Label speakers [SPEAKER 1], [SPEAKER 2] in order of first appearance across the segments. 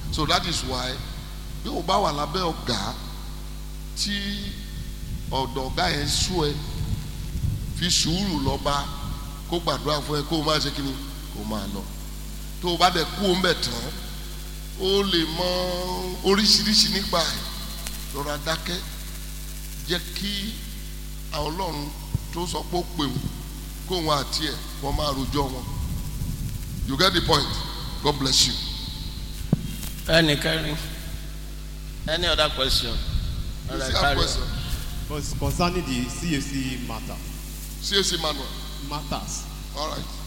[SPEAKER 1] So that is why bí o bá wà lábẹ́ ọ̀gá tí ọ̀dọ̀ ọ̀gá yẹn sú ẹ fi sùúrù lọ bá kó gbàdúrà fún ẹ kó o máa ṣe kíni kó o máa lọ. Tó o bá dẹ̀ kú o ń bẹ̀ tán o lè mọ oríṣiríṣi nípa ẹ̀ lọ́ra dákẹ́ jẹ́ kí àwọn Ọlọ́run tó sọ pé ó pè wọ́n kó wọn àti ẹ̀ wọ́n máa rojọ́ wọn. You get the point? God bless you.
[SPEAKER 2] Any other question?
[SPEAKER 1] You see a question?
[SPEAKER 3] Concerning the CAC matter.
[SPEAKER 1] CAC
[SPEAKER 3] matters.
[SPEAKER 1] All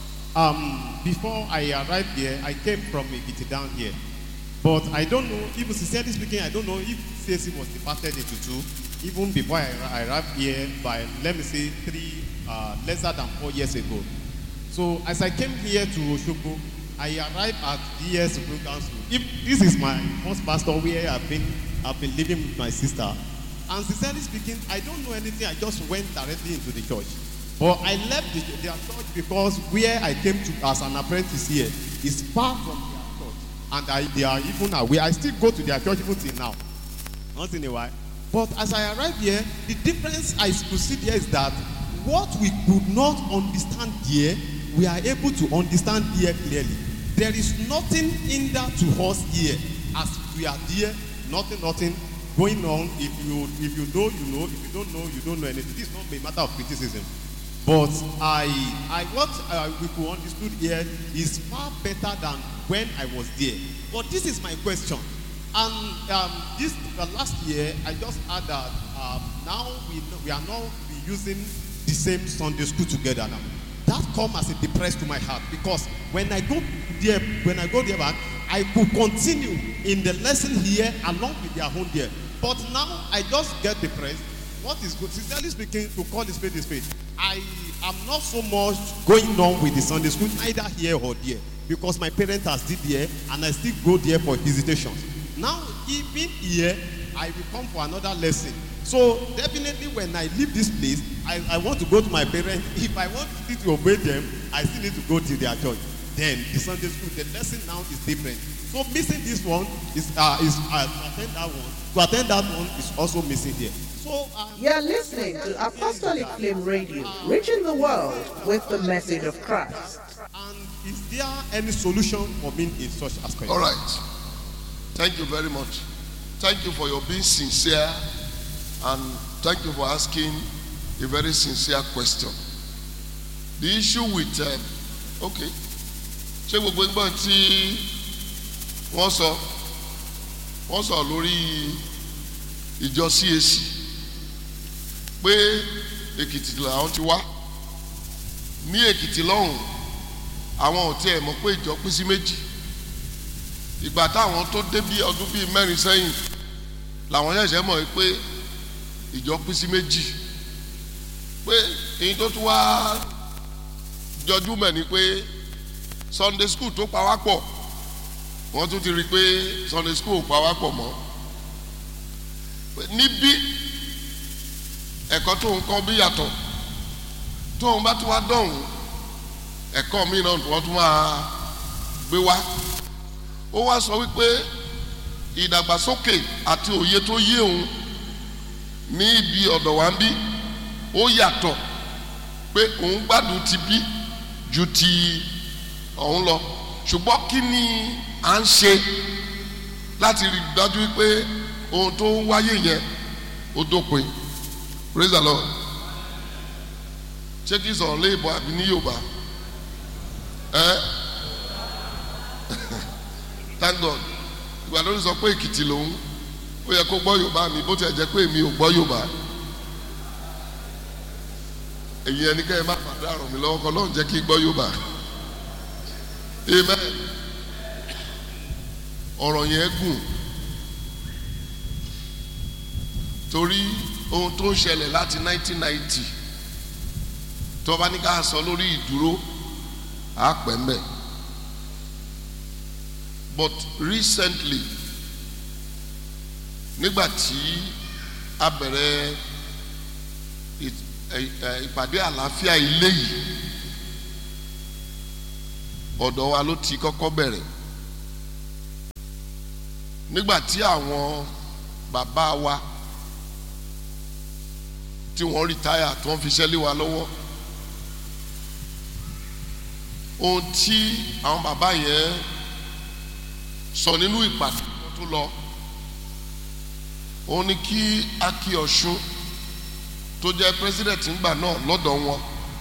[SPEAKER 1] right.
[SPEAKER 3] Before I arrived here, I came from Ekiti down here. But I don't know, even sincerely speaking, I don't know if CAC was divided into two. Even before I arrived here by, let me say, lesser than 4 years ago. So as I came here to Oshogbo, I arrived at DS Supreme Council. If this is my first pastor where I've been living with my sister. And sincerely speaking, I don't know anything. I just went directly into the church. But I left their church because where I came to as an apprentice here is far from their church. And they are even away. I still go to their church even till now. Once in a while. But as I arrived here, the difference I could see there is that what we could not understand here, we are able to understand here clearly. There is nothing hinder to us here as we are there. Nothing going on. If you know, you know. If you don't know, you don't know anything. This is not a matter of criticism. But what we could understood here is far better than when I was there. But this is my question. And this last year, I just heard that now we are now using the same Sunday school together now. That come as a depress to my heart because when I go there back, I could continue in the lesson here along with their own there. But now I just get depressed. What is good? Sincerely speaking, to call this spade, I am not so much going on with the Sunday school either here or there because my parents are still there and I still go there for visitations. Now, even here, I will come for another lesson. So, definitely when I leave this place, I want to go to my parents. If I want to obey them, I still need to go to their church. Then, the Sunday school, the lesson now is different. So, missing this one is to attend that one. To attend that one is also missing here. So,
[SPEAKER 4] you're listening to Apostolic Flame Radio, reaching the world with the message of Christ.
[SPEAKER 3] And is there any solution for me in such aspect?
[SPEAKER 1] All right. Thank you very much. Thank you for your being sincere and thank you for asking a very sincere question. The issue with okay, ṣé gbogbo ìgbà tí wọ́n sọ lórí ìjọ CAC pé Èkìtì làwọn ti wá ní Èkìtì lọ́hùn àwọn ò tiẹ̀ mọ̀ pé ìjọ pín sí méjì. Ìgbà táwọn tó dé bí ọdún bíi 4 sẹ́yìn làwọn ṣẹ̀ṣẹ̀ mọ̀ pé ìjọ pín sí méjì pé èyí tó tún wá jọjú mẹ́ ni pé Sunday school tó pa wá pọ̀ wọ́n tún ti rí i pé Sunday school ò pa wá pọ̀ mọ́ níbí ẹ̀kọ́ tó ń kọ́ bí yàtọ̀ tó ń bá tún wá dọ̀hún ẹ̀kọ́ mi náà wọ́n tún máa gbé wá. Ó wá sọ wípé ìdàgbàsókè àti òye tó yé òun ní ibi ọ̀dọ̀ wa ń bí ó yàtọ̀ pé òun gbádùn ti bí ju ti ọ̀hún lọ ṣùgbọ́n kí ni à ń ṣe láti rí dájú wípé ohun tó ń wáyé yẹn ó dópin. Praise the Lord. Ṣé kí sọ̀rọ̀ léèbọ̀ àbí ní Yorùbá? Thank God. Ìgbà lórí sọ pé Èkìtì lòun ó yẹ kó gbọ́ Yorùbá mi bó ti ẹ̀ jẹ́ pé èmi ò gbọ́ Yorùbá. Èyí ẹni kẹ́ ẹ má pàdé àrùn mi lọ́wọ́ kan lọ́hùn jẹ́ kí gbọ́ Yorùbá. Amen. Ọ̀rọ̀ yẹn gùn torí ohun tó ń ṣẹlẹ̀ láti 1990 tó bá ní ká sọ lórí ìdúró àpẹ́ mbẹ́. But recently nígbà tí a bẹ̀rẹ̀ ìpàdé àlàáfíà ilé yìí ọ̀dọ̀ wa ló ti kọ́kọ́ bẹ̀rẹ̀ nígbà tí àwọn bàbá wa tí wọ́n rìtáyà tí wọ́n fi ṣẹ́lé wa lọ́wọ́, ohun tí àwọn bàbá yẹn sọ nínú ìpàdé tó lọ, òun ni kí Aki Ọ̀ṣun tó jẹ́ president ńgbà náà lọ́dọ̀ wọn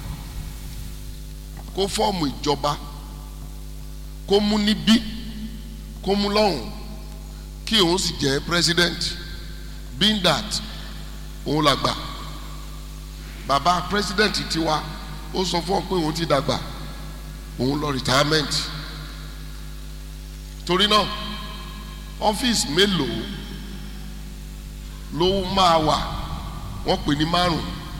[SPEAKER 1] kó fọ́ọ̀mù ìjọba, kó mú níbí kó mú lọ́hùn, kí òun sì jẹ́ president, being that òun làgbà. Bàbá president tiwa ó sọ fún ọ pé òun ti dàgbà, òun lọ retirement. Torí náà ọ́fíìsì mélòó ló máa wà? Wọ́n pè ní 5.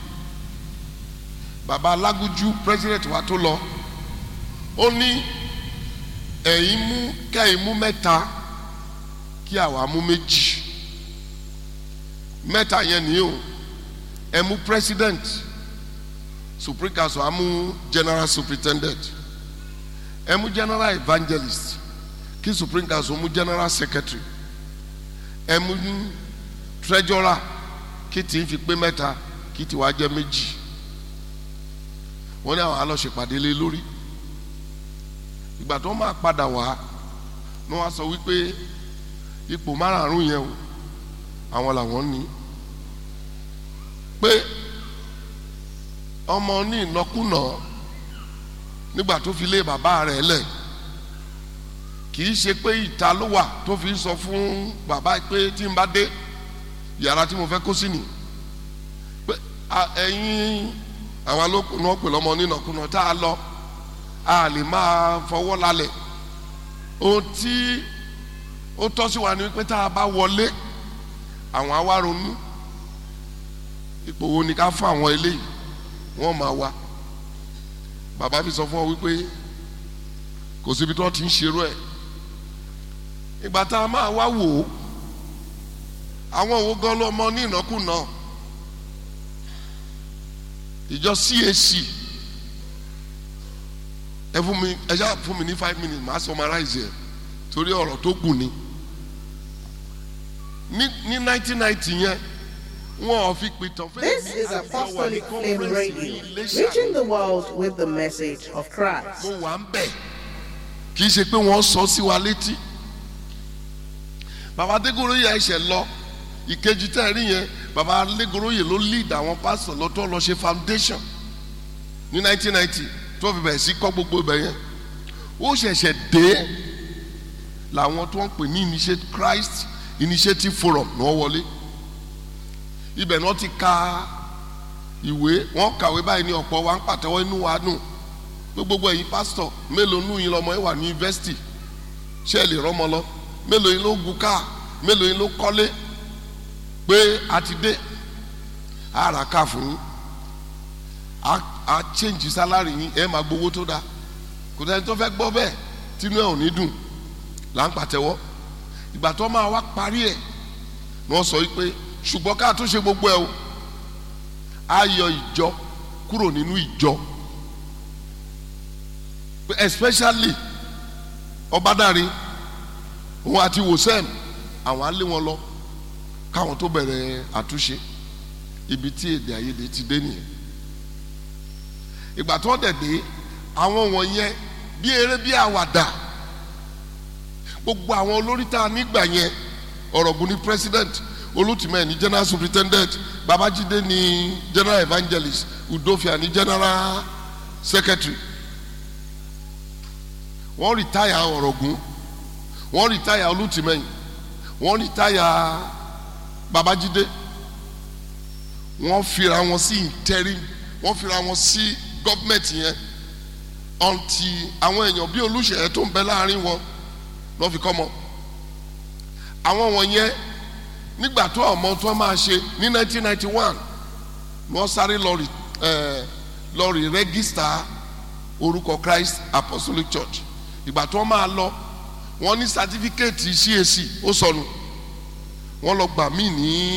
[SPEAKER 1] Bàbá Alágúnjú president wa tó lọ, ó ní kẹ́yìn mú 3 kí àwa mú 2. 3 yẹn ni o, ẹ mú president, Supreme Council á mú general superintendent, ẹ mú general evangelist, kí Supreme Council mú general secretary, ẹ mú treasurer, kí tí ń fi pé 3 kí tí wàá jẹ́ 2. Wọ́n ní àwọn alọ́ṣèpàdé lé lórí. Ìgbà tó máa padà wá ní wọ́n sọ wípé ipò 5 yẹn o àwọn làwọn ní, pé ọmọ ní ìnákúnà nígbà tó fi lé bàbá rẹ̀ lẹ̀, kì í ṣe pé ìta ló wà tó fi sọ fún bàbá pé tí n bá dé yàrá tí mo fẹ́ kó sí ni, pé ẹ̀yin àwọn alókùnà pè lọ́mọ nínàkúnà tá a lọ a lè máa fọwọ́ lálẹ̀. Ohun tí ó tọ́ sí wa ni pé tá a bá wọlé àwọn àwa ronú ipò wo ni ká fún àwọn eléyìí, wọ́n máa wá. Bàbá fi sọ fún ọ wípé kò síbi tí wọ́n ti ń ṣerú ẹ̀. Ìgbà tá a máa wá wò ó, àwọn òwò gan lọ́mọ ní ìnákúnà. Ìjọ CAC ẹ ṣáà fún mi ní 5 minutes màá summarize ẹ torí ọ̀rọ̀ tó gùn ni. Ní 1990 yẹn wọ́n ò fi pìtàn fẹ́.
[SPEAKER 4] This is Apostolic Flame Radio, reaching the world with the message of Christ.
[SPEAKER 1] Mo wà ń bẹ̀, kì í ṣe pé wọ́n sọ sí wa létí. Bàbá Adégoroyè ẹ̀ṣẹ̀ lọ, ìkejì tẹ́ rí yẹn, Bàbá Adégoroyè ló lead àwọn pásítọ̀ lọ́tọ́ lọ ṣe foundation ní 1990 tó fi bẹ̀rẹ̀ sí kọ́ gbogbo ibẹ̀ yẹn. Ó ṣẹ̀ṣẹ̀ dé làwọn tó ń pè ní Christ Initiative Forum náà wọlé. Ibẹ̀ náà ti ka ìwé, wọ́n kàwé báyìí ní ọ̀pọ̀ wa ń pàtẹ́wọ́, inú wa dùn. Gbogbo ẹ̀yin pásítọ̀ mélòó nù yín lọ́mọ ẹ wà ní yunifásitì, ṣé ẹ lè rọ́mọ lọ? Mélòó yín ló gun káà? Mélòó yín ló kọ́lé? Pé a ti dé, a rà ká fún yín, a change salary yín, ẹ máa gbowó tó dáa. Kò sẹ́ni tó fẹ́ gbọ́ bẹ́ẹ̀ tínú ẹ̀ ò ní dùn, là ń pàtẹ́wọ́. Ìgbà tó máa wá parí ẹ̀ ni wọ́n sọ wípé ṣùgbọ́n ká tó ṣe gbogbo ẹ̀ o, a yọ ìjọ kúrò nínú ìjọ, especially Ọbádáre òun àti Wòsẹ́m, àwọn á lé wọn lọ káwọn tó bẹ̀rẹ̀ àtúnṣe. Ibi tí èdè àìyedè ti dé nìyẹn. Ìgbà tó dẹ̀ dé, àwọn wọ̀nyẹn bí eré bí àwàdà, gbogbo àwọn olórí tá a nígbà yẹn, Ọ̀rọ̀gùn ní president, Olùtìmẹ̀ ní general superintendent, Babájídé ní general evangelist, Udofia ní general secretary. Wọ́n rìtáyà Ọ̀rọ̀gùn, wọ́n rìtáyà Olùtìmẹ̀, wọ́n rìtáyà Babájídé, wọ́n fira wọn sí interim, wọ́n fira wọn sí gọ́ọ̀mẹ̀ntì yẹn ọ̀ǹtì àwọn èèyàn bí Olúṣèyẹ tó ń bẹ láàrin wọn lọ́ fi kọ́ mọ́. Àwọn wọ̀nyẹn nígbà tó ọmọ tó máa ṣe ní 1991 wọ́n sáré lọ rí rẹ́gísítà orúkọ Christ Apostolic Church. Ìgbà tó máa lọ, wọ́n ní sátífíkẹ́ẹ̀tì CAC ó sọnù, wọ́n lọ gbà mí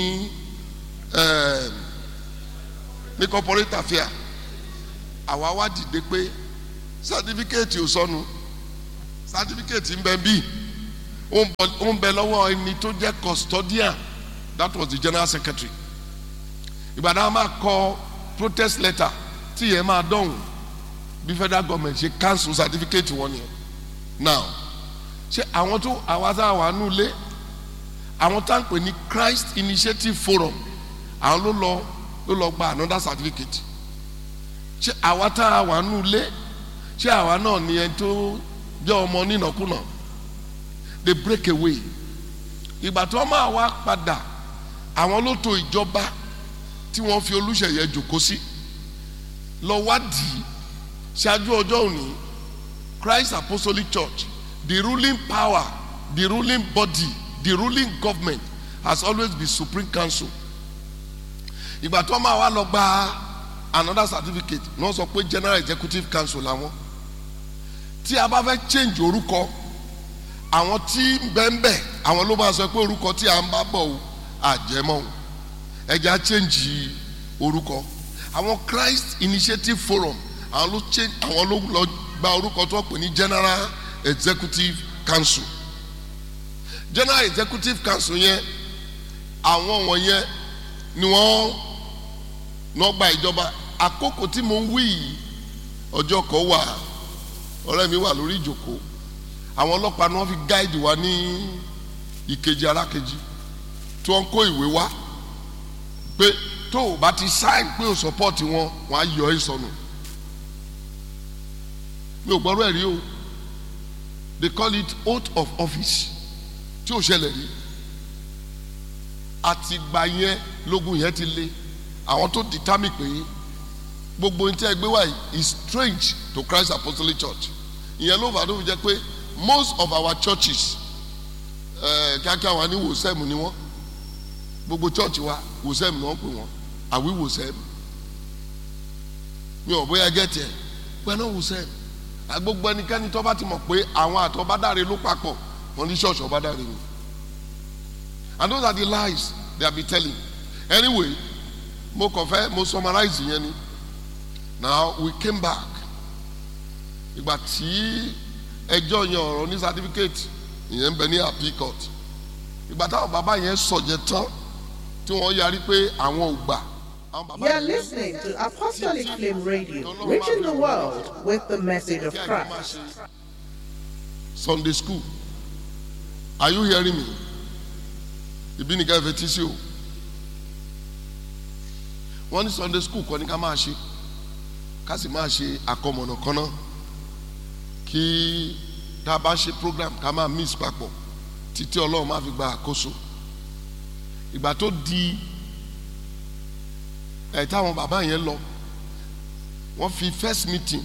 [SPEAKER 1] ní corporate affair. Àwa wá dìde pé sátífíkẹ́ẹ̀tì ò sọnù, sátífíkẹ́ẹ̀tì ń bẹ bí ó ń bẹ lọ́wọ́ ẹni tó jẹ́ custodian, that was the general secretary. Ìbàdàn máa kọ protest letter tí yẹn máa dọ̀hùn bí federal government ṣe cancel certificate wọn yẹn. Now ṣé àwọn tó àwa tá a wà nù lé àwọn tá à ń pè ní Christ Initiative Forum àwọn ló lọ gba another certificate. Ṣé àwa tá a wà nù lé ṣé àwa náà ni ẹni tó jẹ́ ọmọ nínàkúnà? They break away. Ìgbà tí wọ́n máa wá padà àwọn ló tò ìjọba tí wọ́n fi Olúṣèyẹ jòkó sí lọ wádìí ṣáájú ọjọ́ òní. Christ Apostolic Church, the ruling power, the ruling body, the ruling government has always been Supreme Council. Ìgbà tí wọ́n máa wá lọ gba another certificate wọ́n sọ pé General Executive Council làwọn. Tí a bá fẹ́ change orúkọ àwọn tí bẹ́ẹ̀nbẹ́ àwọn ló máa sọ pé orúkọ tí a ń bá bọ̀ o àjẹmọ́ o ẹja change orúkọ. Àwọn Christ Initiative Forum àwọn ló lọ gba orúkọ tó pè ní General Executive Council. General Executive Council yẹn àwọn wọ̀nyẹn ni wọ́n gba ìjọba. Àkókò tí mo ń wí yìí ọjọ́ kan wà ọ̀rẹ́ mi wà lórí ìjókòó àwọn ọlọ́pàá ni wọ́n fi gáìdì wa ní ìkejì arákejì tí wọ́n kó ìwé wá pé tó o bá ti sign pé o support wọn á yọ ẹ́ sọnù. Mi ò gbọ́rọ̀ ẹ̀ rí o. They call it oath of office tí ò ṣẹlẹ̀ rí. Àtìgbà yẹn lógun yẹn ti lé àwọn tó determine pé gbogbo ní tí ẹ gbé wá is strange to Christ Apostolic Church. Ìyẹn ló fà tó fi jẹ́ pé most of our churches kíákíá wa ní wòsẹ́mù ni wọ́n. Gbogbo church wa wòsẹ́mù ni wọ́n pè wọ́n. Àwí wòsẹ́mù. Mi ò bóyá gẹ́tì ẹ̀ pẹ́ náà wòsẹ́mù. Gbogbo ẹnikẹ́ni tó bá ti mọ̀ pé àwọn àtọ́bádáre ló papọ̀ wọ́n ní ṣọ́ọ̀ṣì ọ̀bádáre ni. And those are the lies they have been telling. Anyway, mo summarize yẹn ni. Now we came back. Ìgbà tí ẹjọ́ yẹn ọ̀rọ̀ ní certificate ìyẹn ń bẹ ní appeal court. Ìgbà táwọn bàbá yẹn sọ̀jẹ̀ tán tí wọ́n yarí pé àwọn ò gbà.
[SPEAKER 4] You are listening to Apostolic Flame Radio, reaching the world with the message of Christ.
[SPEAKER 1] Sunday school. Are you hearing me? Ibi ni ká fetí sí o. Wọ́n ní Sunday school kọ́ ni ká máa ṣe. Ká sì máa ṣe àkọmọ̀nà kan náà. Kí tá a bá ṣe program ká máa mix papọ̀ títí Ọlọ́run máa fi gba àkóso. Ìgbà tó di táwọn bàbá yẹn lọ wọ́n fi first meeting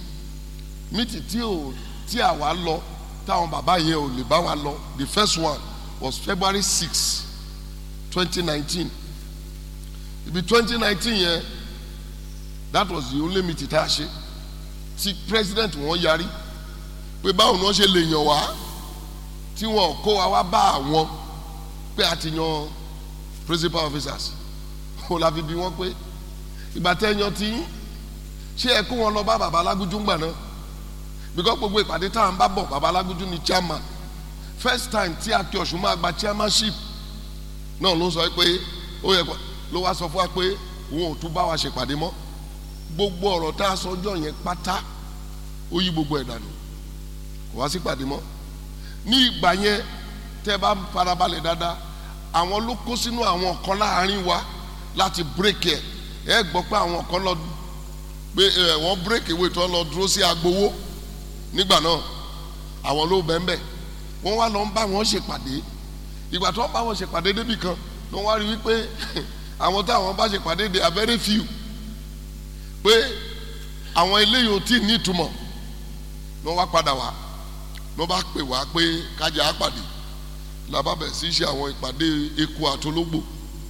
[SPEAKER 1] tí àwa lọ táwọn bàbá yẹn ò lè bá wa lọ. The first one was February 6, 2019. Ibi 2019 yẹn that was the only meeting tá a ṣe tí president wọn yarí pé báwo ni wọ́n ṣe lè yàn wá tí wọ́n kó wa wá bá àwọn pé a ti yan principal officers. Ó la fi bí wọ́n pé ìgbà tẹ́yàn tí ṣé ẹ kó wọn lọ bá bàbá Alágúnjú ńgbà náà because gbogbo ìpàdé tá à ń bá bọ̀ bàbá Alágúnjú ni chairman. First time tí Akin Ọ̀ṣun máa gba chairmanship náà ló sọ pé ó yẹ ló wá sọ fún wa pé òun ò tún bá wa ṣèpàdé mọ́. Gbogbo ọ̀rọ̀ tá a sọ ọjọ́ yẹn pátá ó yí gbogbo ẹ̀ dànù kò wá sí pàdé mọ́. Ní ìgbà yẹn tẹ́ bá farabalẹ̀ dáadáa àwọn ló kó sínú àwọn kan láàrin wa láti break ẹ̀. Ẹ gbọ́ pé àwọn kan lọ pé wọ́n break away tó lọ dúró sí agbowó nígbà náà àwọn ló bẹ́ẹ̀ wọ́n wá lọ ń bá wọn ṣèpàdé. Ìgbà tó ń bá wọn ṣèpàdé débì kan ni wọ́n wá rí wípé àwọn táwọn bá ṣèpàdé they are very few pé àwọn eléyìí ò tí ì ní ìtumọ̀ ni wọ́n wá padà wá ni wọ́n bá pè wá pé kájà á pàdé làbá bẹ̀ sí ṣe àwọn ìpàdé eku àtológbò.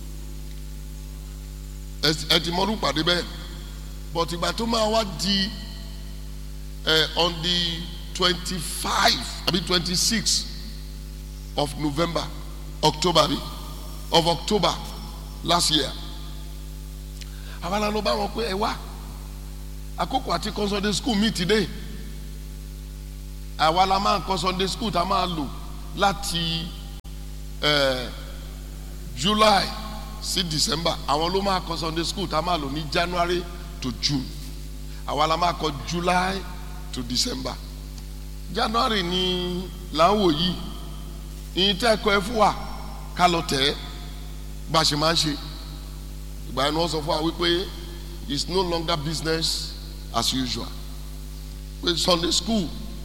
[SPEAKER 1] Ẹ ti mọ́rú pàdé bẹ́ẹ̀ but ìgbà tó máa wá di on the 25 àbí 26 of October last year àwọn àlọ́ bá wọn pé ẹ wá àkókò àti kọ́ Sunday school mi ti dé àwa la máa kọ́ Sunday school tá a máa lò láti July sí December àwọn ló máa kọ́ Sunday school tá a máa lò ní January to June àwa la máa kọ́ July to December. January ni làwọn yìí ìyìn tẹ́ ẹ̀kọ́ ẹ fún wa ká lọ tẹ̀ ẹ́ bá a ṣe máa ń ṣe ìgbà yẹn ni wọ́n sọ fún wa wípé it's no longer business as usual pé Sunday school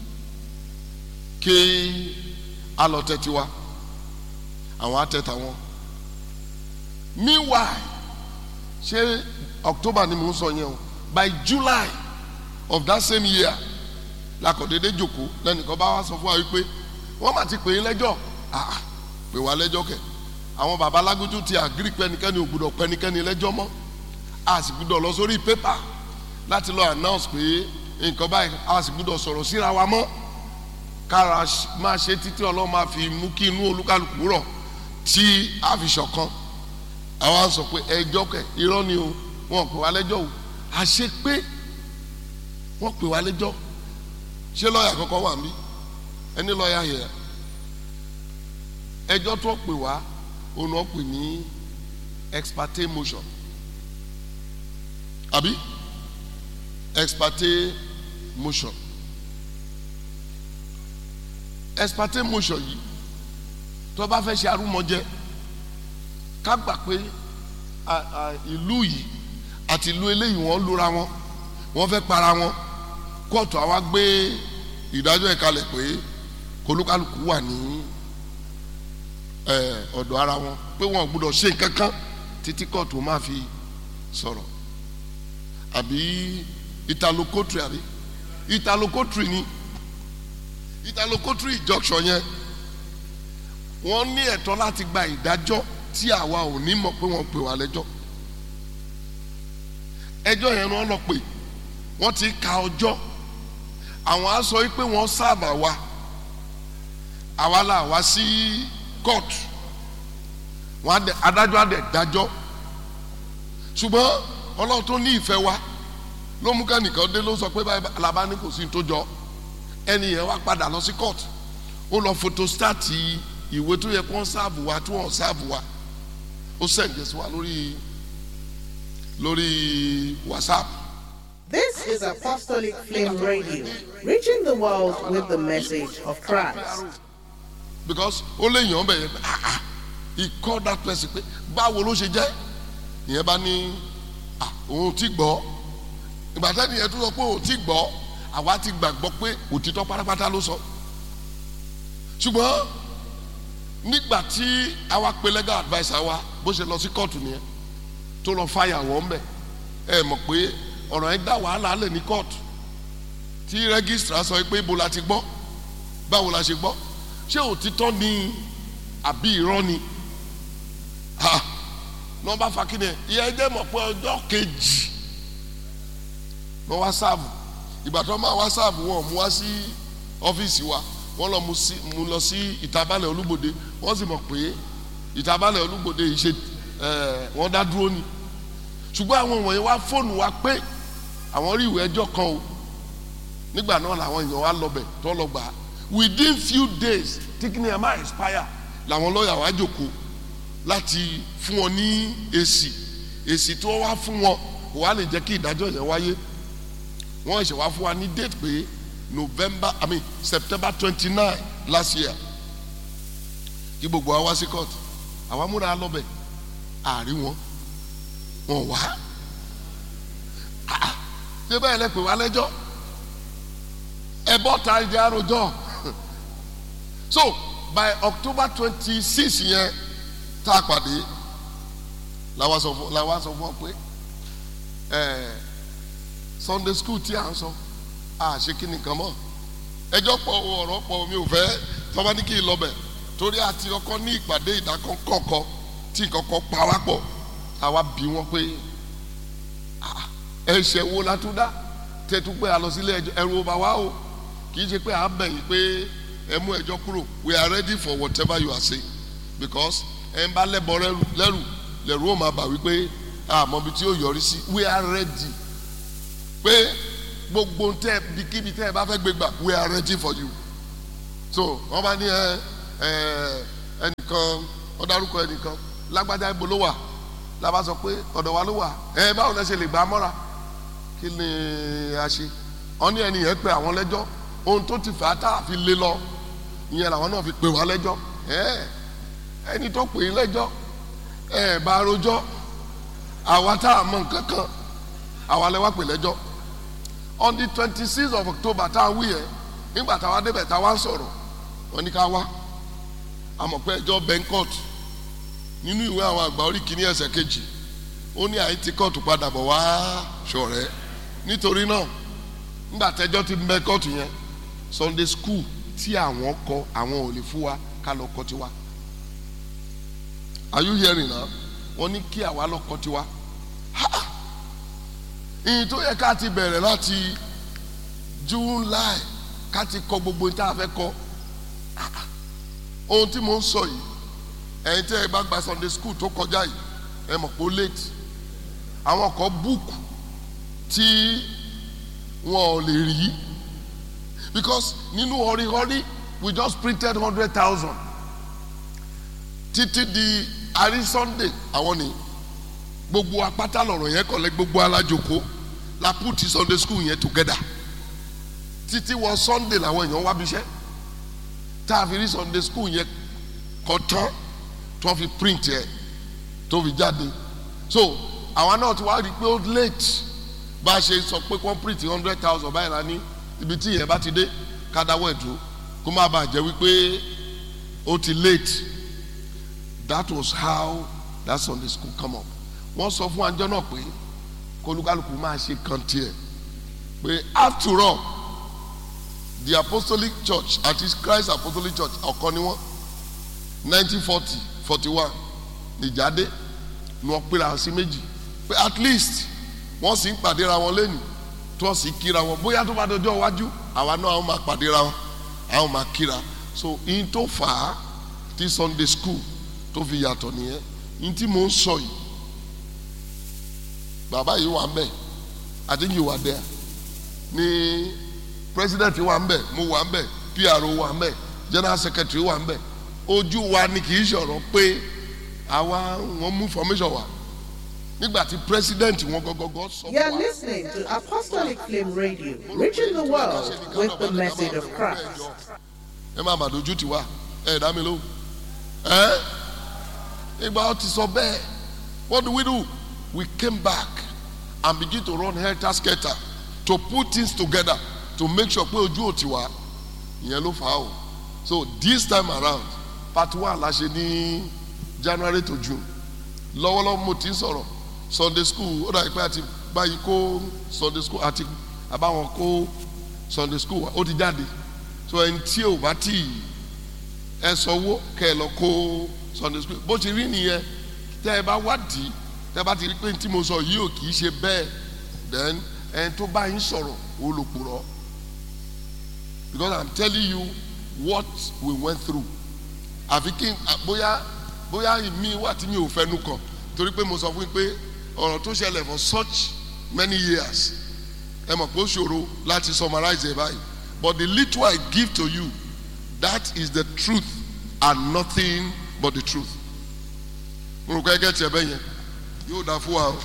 [SPEAKER 1] ké a lọ tẹ̀ tiwa àwọn á tẹ̀ tàwọn. Meanwhile ṣé October ni mo ń sọ yẹn o by July of that same year lakọ̀dédé jòkó lẹ́nìkan bá wá sọ fún wa wípé wọ́n mà ti pè é lẹ́jọ́ pè wá lẹ́jọ́ kẹ̀ àwọn baba Lágúnjú ti agree pé ẹnikẹ́ni ò gbúdọ̀ pẹ́ ẹnikẹ́ni lẹ́jọ́ mọ́ a sì gbúdọ̀ lọ sórí pépà láti lọ announce pé nǹkan báyìí a sì gbúdọ̀ sọ̀rọ̀ síra wa mọ́ kára máa ṣe títí Ọlọ́run máa fi mú kí inú olúkálùkù rọ̀ tí a fi ṣọ̀kan àwa sọ pé ẹjọ́ kẹ̀ irọ́ ni o wọ́n pè wá lẹ́jọ́ o àṣẹ pé wọ́n pè wá lẹ́jọ́ ṣé lọ́ọ̀yà kọ́kọ́ wà mí ẹni lọ́ọ̀yà yẹ ẹjọ́ tó pè wá òun náà pè ní ex parte motion àbí ex parte motion ex parte motion yìí tó bá fẹ́ ṣe arúmọjẹ ká gbà pé ìlú yìí àti ìlú eléyìí wọ́n lura wọn wọ́n fẹ́ para wọn kóòtù àwa gbé ìdájọ́ ìkalẹ̀ pé kólúkálùkù wà ní ọ̀dọ̀ ara wọn pé wọn ò gbúdọ̀ ṣe kankan títí kóòtù máa fi sọ̀rọ̀ àbí italokotri àbí italokotri ni italokotri injunction yẹn wọ́n ní ẹ̀tọ́ láti gba ìdájọ́ tí àwa ò ní mọ̀ pé wọ́n pè wá lẹ́jọ́ ẹjọ́ yẹn wọ́n lọ pè wọ́n ti ka ọjọ́ àwọn á sọ pé wọ́n sábà wa àwa là wá sí court wọ́n adájọ́ àdẹ̀ dájọ́ ṣùgbọ́n Ọlọ́run tó ní ìfẹ́ wa ló mú kẹ́nìkan dé ló sọ pé báyìí alábá ní kò sí ní tó jọ ẹni yẹn wá padà lọ sí court ó lọ photostat ìwé tó yẹ kó ń sáàbù wa tó wọ́n sáàbù wa ó sẹ̀ǹdẹ̀ sí wa lórí WhatsApp.
[SPEAKER 4] This is Apostolic Flame Radio, reaching the world with the message of Christ.
[SPEAKER 1] Because ó lè yàn bẹ̀ yẹn pé he called that person pé báwo ló ṣe jẹ́ ìyẹn bá ní òun ti gbọ́ ìgbà tẹ́ni yẹn tó sọ pé òun ti gbọ́ àwa ti gbàgbọ́ pé òtítọ́ pátápátá ló sọ ṣùgbọ́n nígbà tí àwa pe legal adviser wa bó ṣe lọ sí kóòtù nìyẹn tó lọ fàyà wọ́n bẹ̀ ẹ mọ̀ pé ọ̀rọ̀ yẹn dá wàhálà lẹ̀ ní kóòtù tí rẹ́gísítà sọ pé ibo la ti gbọ́ báwo la ṣe gbọ́ ṣé òtítọ́ ni àbí irọ́ ni ní wọ́n bá fa kí ni ìyẹn jẹ́ mọ̀ pé ọjọ́ kejì ní wọ́n wá sáàbù ìgbà tó máa wá sáàbù wọn mú wá sí ọ́fíìsì wa wọ́n lọ mú lọ sí ìtabalẹ̀ Olúgbòde wọ́n sì mọ̀ pé ìtabalẹ̀ Olúgbòde yìí ṣe wọ́n dá dúró ni ṣùgbọ́n àwọn wọ̀nyí wá fóònù wa pé àwọn rí ìwé ẹjọ́ kan o nígbà náà làwọn èèyàn wá lọ bẹ̀ tó lọ gbà á within few days tí kí ni ẹ máa expire làwọn lọ́ọ̀yà wá jókòó láti fún wọn ní èsì tí wọ́n wá fún wọn kò wá lè jẹ́ kí ìdájọ́ yẹn wáyé wọ́n ṣe wá fún wa ní date pé September 29 last year kí gbogbo wa wá sí court àwa múra lọ́bẹ̀ àárí wọn wá ṣé bẹ́ẹ̀ lẹ pè wá lẹ́jọ́ ẹ bọ́ ta ìdí àròjọ so by October 26 yẹn tá a pàdé làwa sọ fún ọ pé Sunday school tí à ń sọ ṣe kí nìkan mọ́ ẹjọ́ pọ̀ ọ̀rọ̀ pọ̀ mi ò fẹ́ tọ́ba ní kí n lọ bẹ̀ torí àti ọkọ ní ìpàdé ìdákọ́kọ́ tí nǹkan kan pa wá pọ̀ àwa bí wọn pé ẹ̀ṣẹ̀ wo la tún dá tẹ́tú pé a lọ sílé ẹjọ́ ẹ̀rù ọba wa o kì í ṣe pé à ń bẹ̀yìn pé ẹ mú ẹjọ́ kúrò we are ready for whatever you are saying because ẹ ń bá lẹ́bọ lẹ́rù ó máa bà wípé àmọ́ bí tí ó yọrí sí we are ready pé gbogbo tẹ bíkíbi tẹ ẹ bá fẹ́ gbé gbà we are ready for you so wọ́n bá ní ẹnìkan ó dárúkọ ẹnìkan lágbájá ibo ló wà la bá sọ pé ọ̀dọ̀ wa ló wà báwo lẹ ṣe lè gbà á mọ́ra kí ni a ṣe wọ́n ní ẹni yẹn pé àwọn lẹ́jọ́ ohun tó ti fà á tá a fi lé lọ ìyẹn làwọn náà fi pè wá lẹ́jọ́ ẹni tó pè é lẹ́jọ́ bá rojọ́ àwa tá a mọ nǹkan kan àwa lẹ wá pè lẹ́jọ́ on the 26th of October tá a wí yẹn nígbà táwa débẹ̀ táwa ń sọ̀rọ̀ wọ́n ní ká wá àmọ̀ pé ẹjọ́ Bangkok nínú ìwé àwọn àgbà orí kìíní ẹsẹ̀ kejì ó ní àyè tí kóòtù padà bọ̀ wá ṣọ̀rẹ́ nítorí náà nígbà tẹ́jọ́ ti bẹ kóòtù yẹn Sunday school tí àwọn kọ àwọn ò lè fún wa ká lọ kọ tiwa are you hearing now wọ́n ní kí àwa lọ kọ tiwa ìyìn tó yẹ ká ti bẹ̀rẹ̀ láti July ká ti kọ gbogbo tá a fẹ́ kọ ohun tí mo ń sọ yìí ẹ̀yin tẹ́ ẹ bá gba Sunday school tó kọjá yìí ẹ mọ̀ pé ó late àwọn kan book tí wọn ò lè rí because nínú họríhọrí we just printed 100,000 títí di àrí Sunday àwọn ni gbogbo apáta lọ̀rọ̀ yẹn kọ̀lẹ́ gbogbo alájòkó la put Sunday school yẹn together títí wọ Sunday làwọn èèyàn wá bíṣẹ́ tá a fi rí Sunday school yẹn kọ tán tó fi print yẹ tó fi jáde so àwọn náà ti wá rí i pé ó late bá a ṣe sọ pé wọ́n print 100,000 báyìí la ní ibi tí yẹn bá ti dé ká dáwọ́ ẹ̀dúró kó má bàa jẹ́ wípé ó ti late that was how that Sunday school come up wọ́n sọ fún àjọ náà pé kólúkálùkù máa ṣe kan tiẹ̀ pé after all the Apostolic Church àti Christ Apostolic Church ọ̀kan ni wọ́n 1940-41 nìjáde ni wọ́n pera sí méjì pé at least wọ́n sì ń pàdéra wọn lẹ́nu tí wọ́n sì kíra wọn bóyá tó bá dọjọ́ iwájú àwa náà àwọn máa pàdéra wọn àwọn máa kíra so in tó fà á tí Sunday school tó fi yàtọ̀ nìyẹn in tí mò ń sọ yìí bàbá yìí wà ń bẹ̀ I think you were there ní president wà ń bẹ̀ mo wà ń bẹ̀ PRO wà ń bẹ̀ general secretary wà ń bẹ̀ ojú wa ni kì í ṣọ̀rọ̀ pé àwa wọn mú formation wa nígbà tí president wọn gọgọgọ sọ.
[SPEAKER 4] You are listening to Apostolic Flame Radio, reaching the world with the message of Christ.
[SPEAKER 1] ẹ máa bàdó ojú tiwa ẹ dá mi lóhùn ìgbà ó ti sọ bẹ́ẹ̀ what do? We came back and begin to run helter-skelter to put things together to make sure pé ojú ò tiwa ìyẹn ló fà á o so this time around part 1 la ṣe ní January to June lọ́wọ́lọ́wọ́ mo ti ń sọ̀rọ̀ Sunday school ó dàbí pé àti báyìí kó Sunday school àti àbáwọn kó Sunday school ó ti jáde so ẹni tí ò bá tì í ẹ sanwó kẹ́ ẹ lọ kó Sunday school bó ti rí nìyẹn tẹ́ ẹ bá wádìí tẹ́ ẹ bá ti rí pé tí mo sọ yìí ò kì í ṣe bẹ́ẹ̀ then ẹni tó bá yín sọ̀rọ̀ ó lò purọ́ because I'm telling you what we went through àfi kí bóyá mi wà tí mi ò fẹnu kàn torí pé mo sọ fún yín pé ọ̀rọ̀ tó ṣẹlẹ̀ for such many years ẹ mọ̀ pé ó ṣòro láti summarize ẹ̀ báyìí but the little I give to you that is the truth and nothing but the truth mo rò pé ẹgẹ́ tiẹ̀ bẹ́ẹ̀ yẹn yóò dá fún wa o.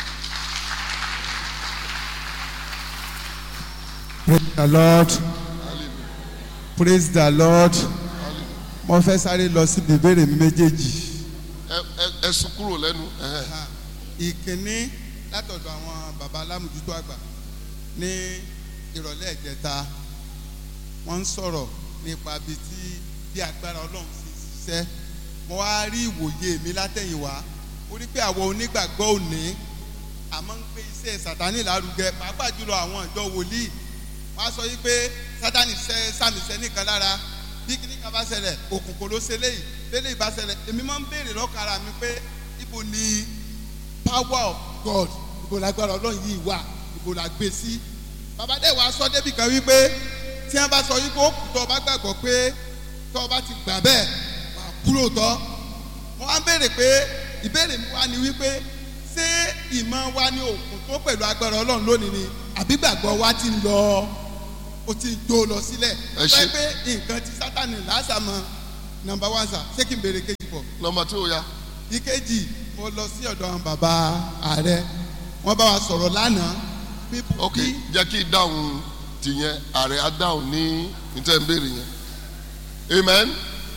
[SPEAKER 5] Praise the Lord. Praise the Lord. Mo fẹ́ sáré lọ sí ìbéèrè mi méjèèjì.
[SPEAKER 1] ẹ sùn kúrò lẹ́nu.
[SPEAKER 5] Ìkíní látọ̀dọ̀ àwọn bàbá alámòjútó àgbà ní ìrọ̀lẹ́ ìjẹta wọ́n ń sọ̀rọ̀ nípa bí agbára Ọlọ́run ti ṣiṣẹ́. Mo wá rí ìwòye mi látẹ̀yìnwá ó rí pé àwọn onígbàgbọ́ òní àmọ́ ń gbé iṣẹ́ Sátánì lárugẹ pàápàá jùlọ àwọn ìjọ wòlíì wọ́n á sọ yí pé Sátánì sàmìṣẹ́ nìkan lára bí kíní kan bá ṣẹlẹ̀ òkùnkùn ló ṣe léyìí lélẹ̀ ìbá ṣẹlẹ̀ èmi máa ń béèrè lọ́kàn ara mi pé ibo ni power of God ibo lágbára Ọlọ́run yìí wà ibo la gbé sí. Bàbá dẹ̀ wá sọ débì kan wípé tí wọ́n bá sọ yí pé ó kù tó o bá gbàgbọ́ pé tó o bá ti gbà bẹ́ẹ̀ wà kúrò tọ́. Mo wá ń béèrè pé ìbéèrè mi wá ni wípé ṣé ìmọ̀ wa ní òkun tó pẹ̀lú agbára Ọlọ́run lónìí ni àbí gbàgbọ́ wa ti ń lọ ó ti jó lọ sílẹ̀. Ẹ pé nǹkan tí Sátánì lásàmọ́ number one sir ṣé kí n béèrè kejì pọ̀.
[SPEAKER 1] Number 2 ya.
[SPEAKER 5] ìkejì mo lọ sí ọ̀dọ̀ àwọn bàbá ààrẹ wọ́n bá wa sọ̀rọ̀ lánàá.
[SPEAKER 1] Ok, jẹ́ kí dáhùn tìyẹn ààrẹ á dáhùn ní ìtẹ̀ǹbẹ̀rẹ̀ yẹn. Amen.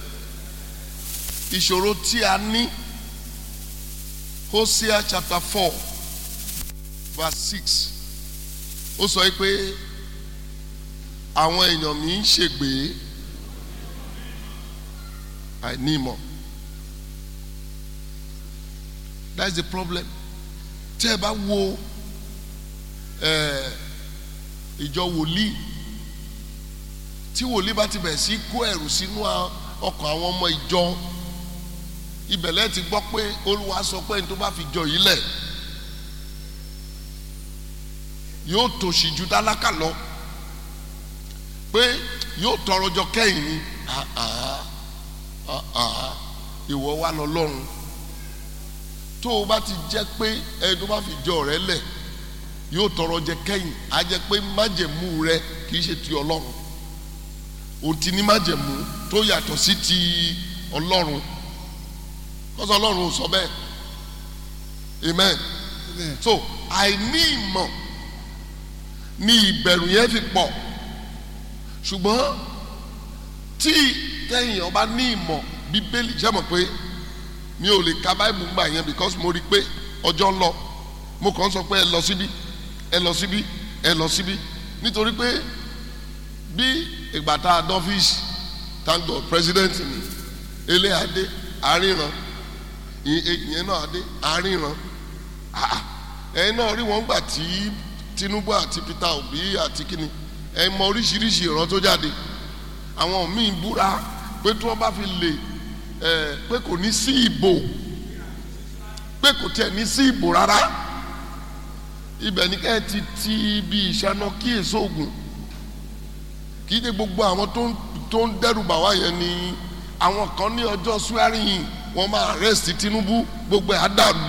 [SPEAKER 1] Ìṣòro tí a ní Hosea chapter 4 verse 6 ó sọ pé àwọn èèyàn mi ń ṣègbè àìní ìmọ̀. That's the problem. Tẹ́ ẹ bá wo ìjọ wòlíì tí wòlíì bá ti bẹ̀ sí kó ẹ̀rù sínú ọkàn àwọn ọmọ ìjọ ibẹ̀lẹ̀ ti gbọ́ pé Olúwa sọ pé ní tó bá fi jọ yìí lẹ̀ yóò tòṣì ju tálákà lọ pé yóò tọrọ jọ kẹ́yìn ni ìwọ wà lọ́lọ́run tó o bá ti jẹ́ pé ẹni tó bá fi jọ rẹ lẹ̀ yóò tọrọ jẹ kẹ́yìn á jẹ́ pé májẹ̀mú rẹ kì í ṣe ti Ọlọ́run o ti ní májẹ̀mú tó yàtọ̀ sí ti Ọlọ́run kọ́sọ́ Ọlọ́run ò sọ bẹ́ẹ̀. Amen. So àìní ìmọ̀ ni ìbẹ̀rù yẹn fi pọ̀ ṣùgbọ́n tí tẹ̀yìn ọba ní ìmọ̀ Bíbélì jẹ́ mọ̀ pé mi ò lè ka Bible gbà yẹn because mo rí pé ọjọ́ ń lọ mo kàn sọ pé ẹ lọ síbí ẹ lọ síbí ẹ lọ síbí nítorí pé bí ìgbà tá a dọ́fíìsì thank God president ni ilé adé àríran ìyẹn náà adé àríran ẹ̀yin náà rí wọn gbà tí Tinubu àti Peter Obi àti kíni ẹ̀yin mọ oríṣiríṣi ìran tó jáde àwọn míì búra pé tí wọ́n bá fi lè pé kò ní sí ìbò pé kò tiẹ̀ ní sí ìbò rárá ibẹ̀ ní kẹ́ ẹ ti ibi ìṣáná kí èso ògùn kì í ṣe gbogbo àwọn tó ń dẹ́rù bà wá yẹn ni àwọn kan ní ọjọ́ swearing wọ́n máa arrest Tinubu gbogbo ẹ̀ á dàrú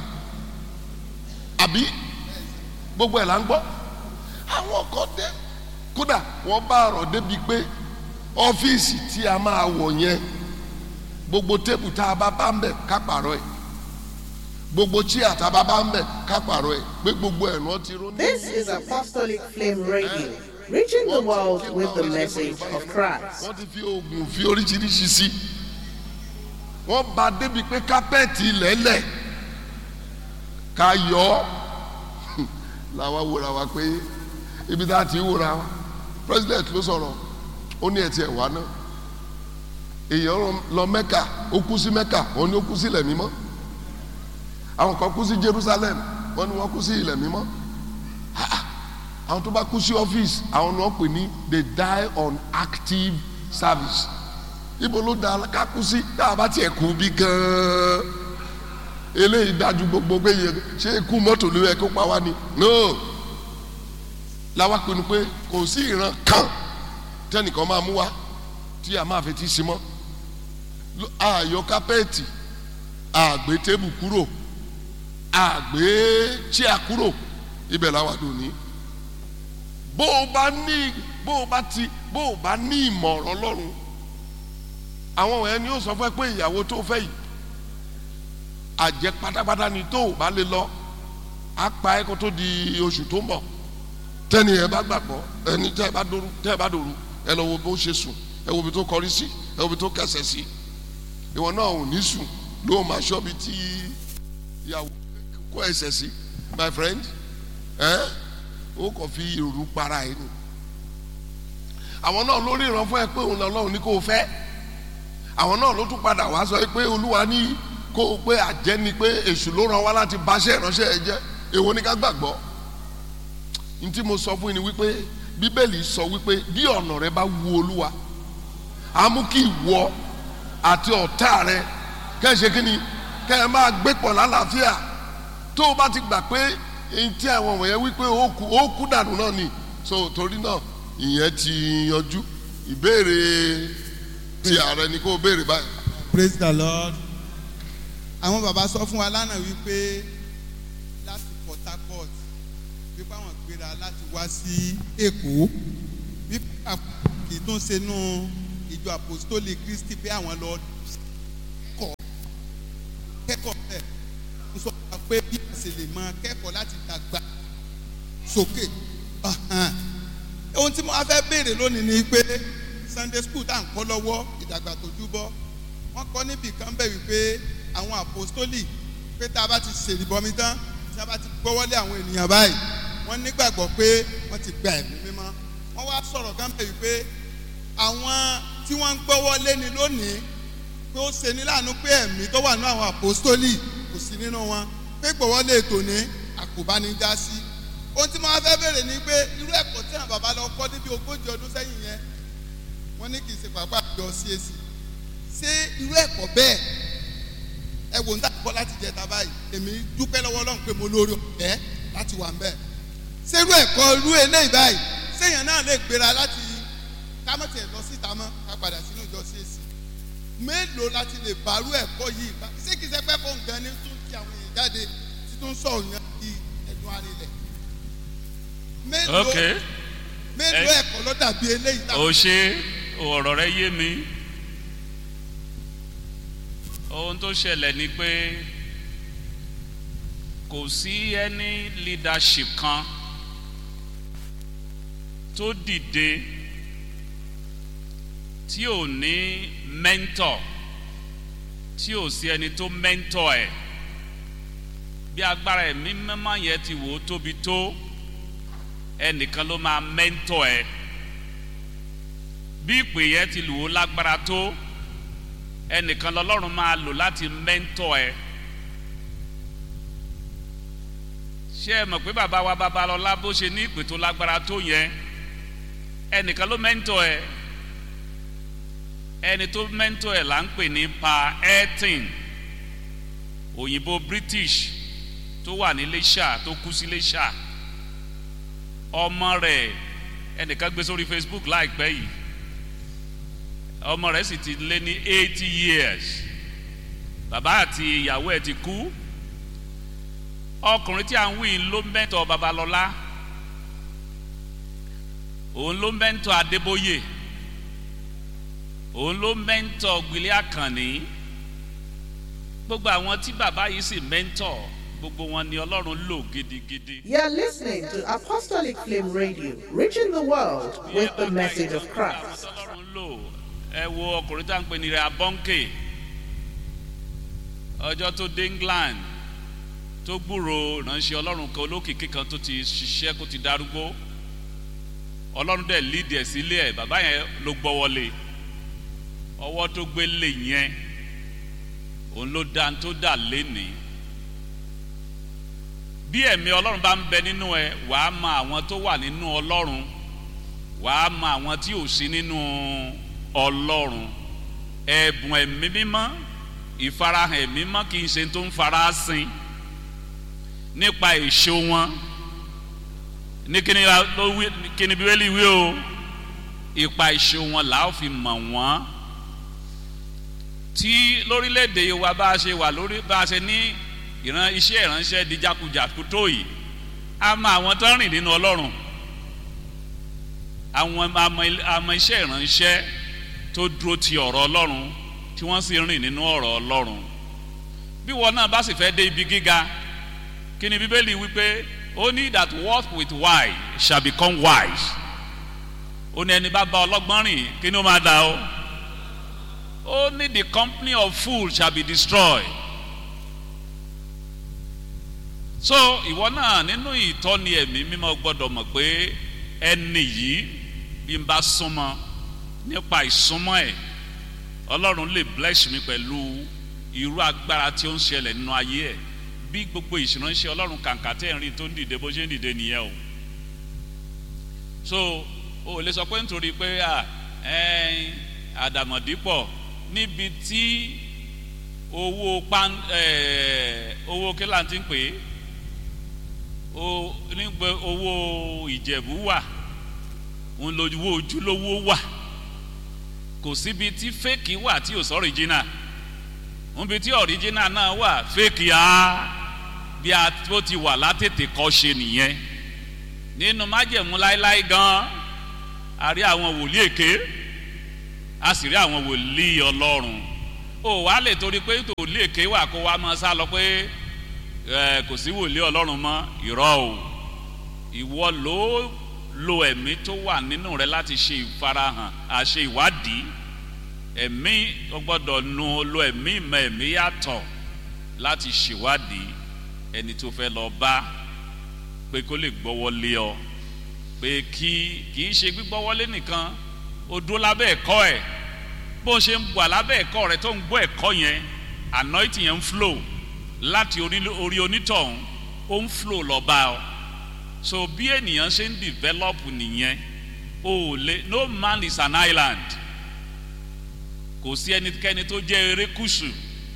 [SPEAKER 1] àbí gbogbo ẹ̀ là ń gbọ́ àwọn kan dé kódà wọ́n bá ọ̀rọ̀ débi pé ọ́fíìsì tí a máa wọ̀ yẹn gbogbo tébù tá a bá bá ń bẹ̀ ká pààrọ̀ ẹ̀ gbogbo chíà tá a bá bá ń bẹ̀ ká pààrọ̀ ẹ̀ pé gbogbo ẹ̀ náà ti rún.
[SPEAKER 4] This is Apostolic Flame Radio, reaching the world with the message of Christ.
[SPEAKER 1] wọ́n ti fi oògùn fi oríṣiríṣi sí wọ́n bá débi pé kápẹ́ẹ̀tì lẹ́lẹ̀ ká yọ ọ́ làwa wòra wa pé ibi tá a ti wòra wa president ló sọ̀rọ̀ ó ní ẹ̀tì ẹ̀wà náà èèyàn lọ Mẹ́kà ó kú sí Mẹ́kà wọ́n ní ó kú sí ilẹ̀ mímọ́ àwọn kan kú sí Jerusalem wọ́n ní wọ́n kú sí ilẹ̀ mímọ́ àwọn tó bá kú sí ọ́fíìsì àwọn ni wọ́n pè ní they die on active service ibo ló da ká kú sí tá a bá tiẹ̀ kú bí gan-an eléyìí dájú gbogbo pé ṣé ikú mọ́tò ló yẹ kó pa wá ni no làwa pinnu pé kò sí ìran kan tẹ́nìkan máa mú wá tí a máa fi ti sí mọ́ àyọ kápẹ́ẹ̀tì àgbé tébù kúrò àgbé chíà kúrò ibẹ̀ làwa dùn ní bó o bá ní ìmọ̀ràn Ọlọ́run àwọn ẹni yóò sọ fún ẹ pé ìyàwó tó fẹ́ yìí àjẹ pátápátá ni tó o bá lè lọ á pa ẹ́ kó tó di oṣù tó ń bọ̀ tẹ́ni ẹ bá gbàgbọ́ ẹni tẹ́ ẹ bá dòru ẹ lọ wo bó ṣe sùn ẹ wo bí tó kọrí sí ẹ wo bí tó kẹsẹ̀ sí ìwọ náà ò ní sùn ló máa ṣọ́ bí tí ìyàwó kó ẹsẹ̀ sí my friend ó kàn fi ìrù para ẹ nù àwọn náà lórí ìran fún ẹ pé òun lọ́lọ́run ní kó o fẹ́ àwọn náà ló tún padà wá sọ pé Olúwa ní kó o pé àjẹ́ ni pé èṣù ló ràn wá láti báṣẹ́ ìránṣẹ́ ẹ jẹ́ èwo ni ká gbàgbọ́ ní tí mo sọ fún yín ni wípé Bíbélì sọ wípé bí ọ̀nà rẹ bá wu Olúwa á mú kí ìwọ àti ọ̀tá rẹ kẹ́ ẹ ṣe kí ni kẹ́ ẹ máa gbé pọ̀ lálàáfíà tó o bá ti gbà pé èyí tí àwọn wọ̀nyẹn wípé ó kú dànù náà ni so torí náà ìyẹn ti yanjú ìbéèrè ti ààrẹ ni kó béèrè báyìí.
[SPEAKER 5] Praise the Lord. Àwọn bàbá sọ fún wa lánàá wípé láti Port Harcourt wípé àwọn gbéra láti wá sí Èkó wípé kì í tún ṣe nú ìjọ apostolic Christi pé àwọn lọ kẹ́kọ̀ọ́ bẹ́ẹ̀ ń sọ pé bí a ṣe lè máa kẹ́kọ̀ọ́ láti dàgbà sókè. Ohun tí mo wá fẹ́ béèrè lónìí ni pé Sunday school tá à ń kọ́ lọ́wọ́ ìdàgbà tójú bọ́ wọ́n kọ́ níbì kan bẹ̀ wípé àwọn apostolic pé tá a bá ti ṣèlìbọmi tán tí a bá ti gbọ́wọ́lé àwọn ènìyàn báyìí wọ́n nígbàgbọ́ pé wọ́n ti gba ẹ̀mí mímọ́. Wọ́n wá sọ̀rọ̀ kan bẹ̀ wípé àwọn tí wọ́n ń gbọ́wọ́lé ni lónìí pé ó ṣe ní láàánú pé ẹ̀mí tó wà ní àwọn apostolic kò sí nínú wọn pé gbọ́wọ́lé ètò ní àkóbánijá sí. Ohun tí mo wá fẹ́ bèrè ni pé irú ẹ̀kọ́ tí àwọn bàbá lọ kọ́ níbi 40 ọdún sẹ́yìn yẹn wọ́n ní kì í ṣe pàápàá àjọ CAC ṣé irú ẹ̀kọ́ bẹ́ẹ̀ ẹ wò ń tà kọ́ láti jẹta báyìí èmi dúpẹ́ lọ́wọ́ Ọlọ́run pé mo lórí ọ̀fẹ́ láti wà ń bẹ̀. Ṣé irú ẹ̀kọ́ irú eléyìí báyìí séèyàn náà lè gbéra láti kámọ́tì ẹ̀ lọ síta mọ́ ká padà sínú ìjọ CAC mélòó láti lè bàrú ẹ̀kọ́ yìí bá ṣé kìí ṣe pẹ́ fún nǹkan ní tún kí àwọn èèyàn jáde tí tún sọ̀rọ̀ yẹn di ẹ̀dùn arinlẹ̀ mélòó ẹ̀kọ́ ló dàbí eléyìí.
[SPEAKER 2] ó ṣe ọ̀rọ̀ rẹ yé mi. Ohun tó ṣẹlẹ̀ ni pé kò sí any leadership kan tó dìde tí ò ní mentor tí ò sí ẹni tó mentor ẹ̀ bí agbára ẹ̀mí mímọ́ yẹn ti wò ó tóbi tó ẹnìkan ló máa mentor ẹ̀ bí ìpè yẹn ti lò ó lágbára tó ẹnìkan lọ́lọ́run máa lò láti mentor ẹ̀. Ṣé ẹ mọ̀ pé bàbá wa Babalọ́lá bó ṣe ní ìpè tó lágbára tó yẹn ẹnìkan ló mentor ẹ̀. Ẹni tó mentor ẹ̀ là ń pè ní Pa Elton òyìnbó British tó wà ní Iléṣà tó kú sí Iléṣà. Ọmọ rẹ̀ ẹnìkan gbé sórí Facebook láìpẹ́ yìí ọmọ rẹ̀ sì ti lé ní 80 years bàbá àti ìyàwó ẹ̀ ti kú. Ọkùnrin tí à ń wí ló mentor Babalọ́lá òun ló mentor Adébóyè òun ló mentor Gbìlé Àkànní gbogbo àwọn tí bàbá yìí sì mentor gbogbo wọn ni Ọlọ́run lò gidigidi.
[SPEAKER 4] You are listening to Apostolic Flame Radio, reaching the world with the message of Christ.
[SPEAKER 2] Ẹ wo ọkùnrin tá à ń pè ní rẹ̀ Abọ́ǹkè ọjọ́ tó dé England tó gbúrò ránṣẹ́ Ọlọ́run kan olókìkí kan tó ti ṣiṣẹ́ kó ti darúgbó Ọlọ́run dẹ̀ lead ẹ̀ sílé ẹ̀ bàbá yẹn ló gbọ́wọ́lé ọwọ́ tó gbé lé yẹn òun ló dá tó dà lénìí. Bí ẹ̀mí Ọlọ́run bá ń bẹ nínú ẹ wàá mọ àwọn tó wà nínú Ọlọ́run wàá mọ àwọn tí ò sí nínú Ọlọ́run. Ẹ̀bùn ẹ̀mí mímọ́ ìfarahàn ẹ̀mí mímọ́ kì í ṣe tó ń farasin nípa èso wọn ní kíni Bíbélì wí o ipa èso wọn là ó fi mọ̀ wọ́n. Tí lórílẹ̀‐èdè wa bá a ṣe wà lórí bá a ṣe ní iṣẹ́ ìránṣẹ́ di jákujàku tó yìí a mọ àwọn tó ń rìn nínú Ọlọ́run àwọn àmọ́ iṣẹ́ ìránṣẹ́ tó dúró ti ọ̀rọ̀ Ọlọ́run tí wọ́n sì rìn nínú ọ̀rọ̀ Ọlọ́run. Bí wọn náà bá sì fẹ́ dé ibi gíga kí ni Bíbélì wípé only that walk with wise shall become wise. Ó ní ẹni bá bá ọlọ́gbọ́n rìn kí ni ó máa dà ó. Only the company of fools shall be destroyed. So ìwọ náà nínú ìtọ́ni ẹ̀mí mímọ́ gbọ́dọ̀ mọ̀ pé ẹni yìí bí n bá súnmọ́ nípa ìsúnmọ́ ẹ̀ Ọlọ́run lè bless mi pẹ̀lú irú agbára tí ó ń ṣẹlẹ̀ nínú ayé ẹ̀ bí gbogbo ìṣìránṣẹ́ Ọlọ́run kàǹkà tẹ́ ń rìn tó ń dìde bó ṣe ń dìde nìyẹn o. So o lè sọ pé nítorí pé àdàmọ̀dípọ̀ níbi tí owó kílà ti ń pè é nígbà owó Ìjẹ̀bú wà òun lówó ojúlówó wà kò síbi tí fake wà tí ò sọ original níbi tí original náà wà fake bí a tó ti wà látètè kọ́ ṣe nìyẹn. Nínú májẹ̀mú láíláí gan a rí àwọn wòlíì èké a sì rí àwọn wòlíì ọlọ́run ó wá lè torí pé wòlíì èké wà kó wá máa sá lọ pé kò sí wòlíì ọlọ́run mọ́ irọ́ o ìwọ ló lo ẹ̀mí tó wà nínú rẹ láti ṣe ìfarahàn àṣe ìwádìí ẹ̀mí ó gbọ́dọ̀ lo ẹ̀mí ìmọ̀ ẹ̀mí yàtọ̀ láti ṣèwádìí ẹni tó fẹ́ lọ bá pé kó lè gbọ́wọ́lé ọ pé kì í ṣe gbígbọ́wọ́lé nìkan ó dúró lábẹ́ ẹ̀kọ́ ẹ̀ bó ṣe ń wà lábẹ́ ẹ̀kọ́ rẹ tó ń gbọ́ ẹ̀kọ́ yẹn anointing yẹn ń flow láti orí onítọ̀hún ó ń flow lọ bá ọ so bí ènìyàn ṣe ń develop nìyẹn no man is an island kò sí ẹnikẹ́ni tó jẹ́ erékùṣù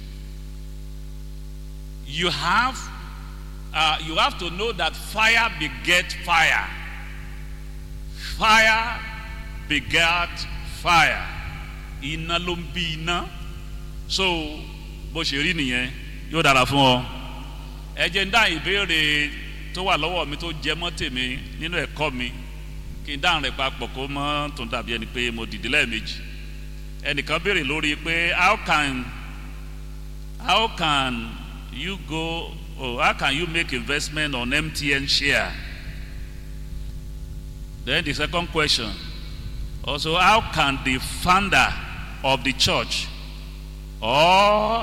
[SPEAKER 2] you have to know that fire beget fire fire beget fire iná ló ń bí iná so bó ṣe rí nìyẹn yóò dára fún ọ ẹ jẹ́ ń dá ìbéèrè tó wà lọ́wọ́ mi tó jẹ mọ́ tèmi nínú ẹ̀kọ́ mi kí n dáhùn rẹ̀ papọ̀ kó mọ́ tó dàbí ẹni pé mo dìde lẹ́ẹ̀mejì ẹnìkan béèrè lórí pé how can you make investment on MTN share? Then the second question also, how can the founder of the church or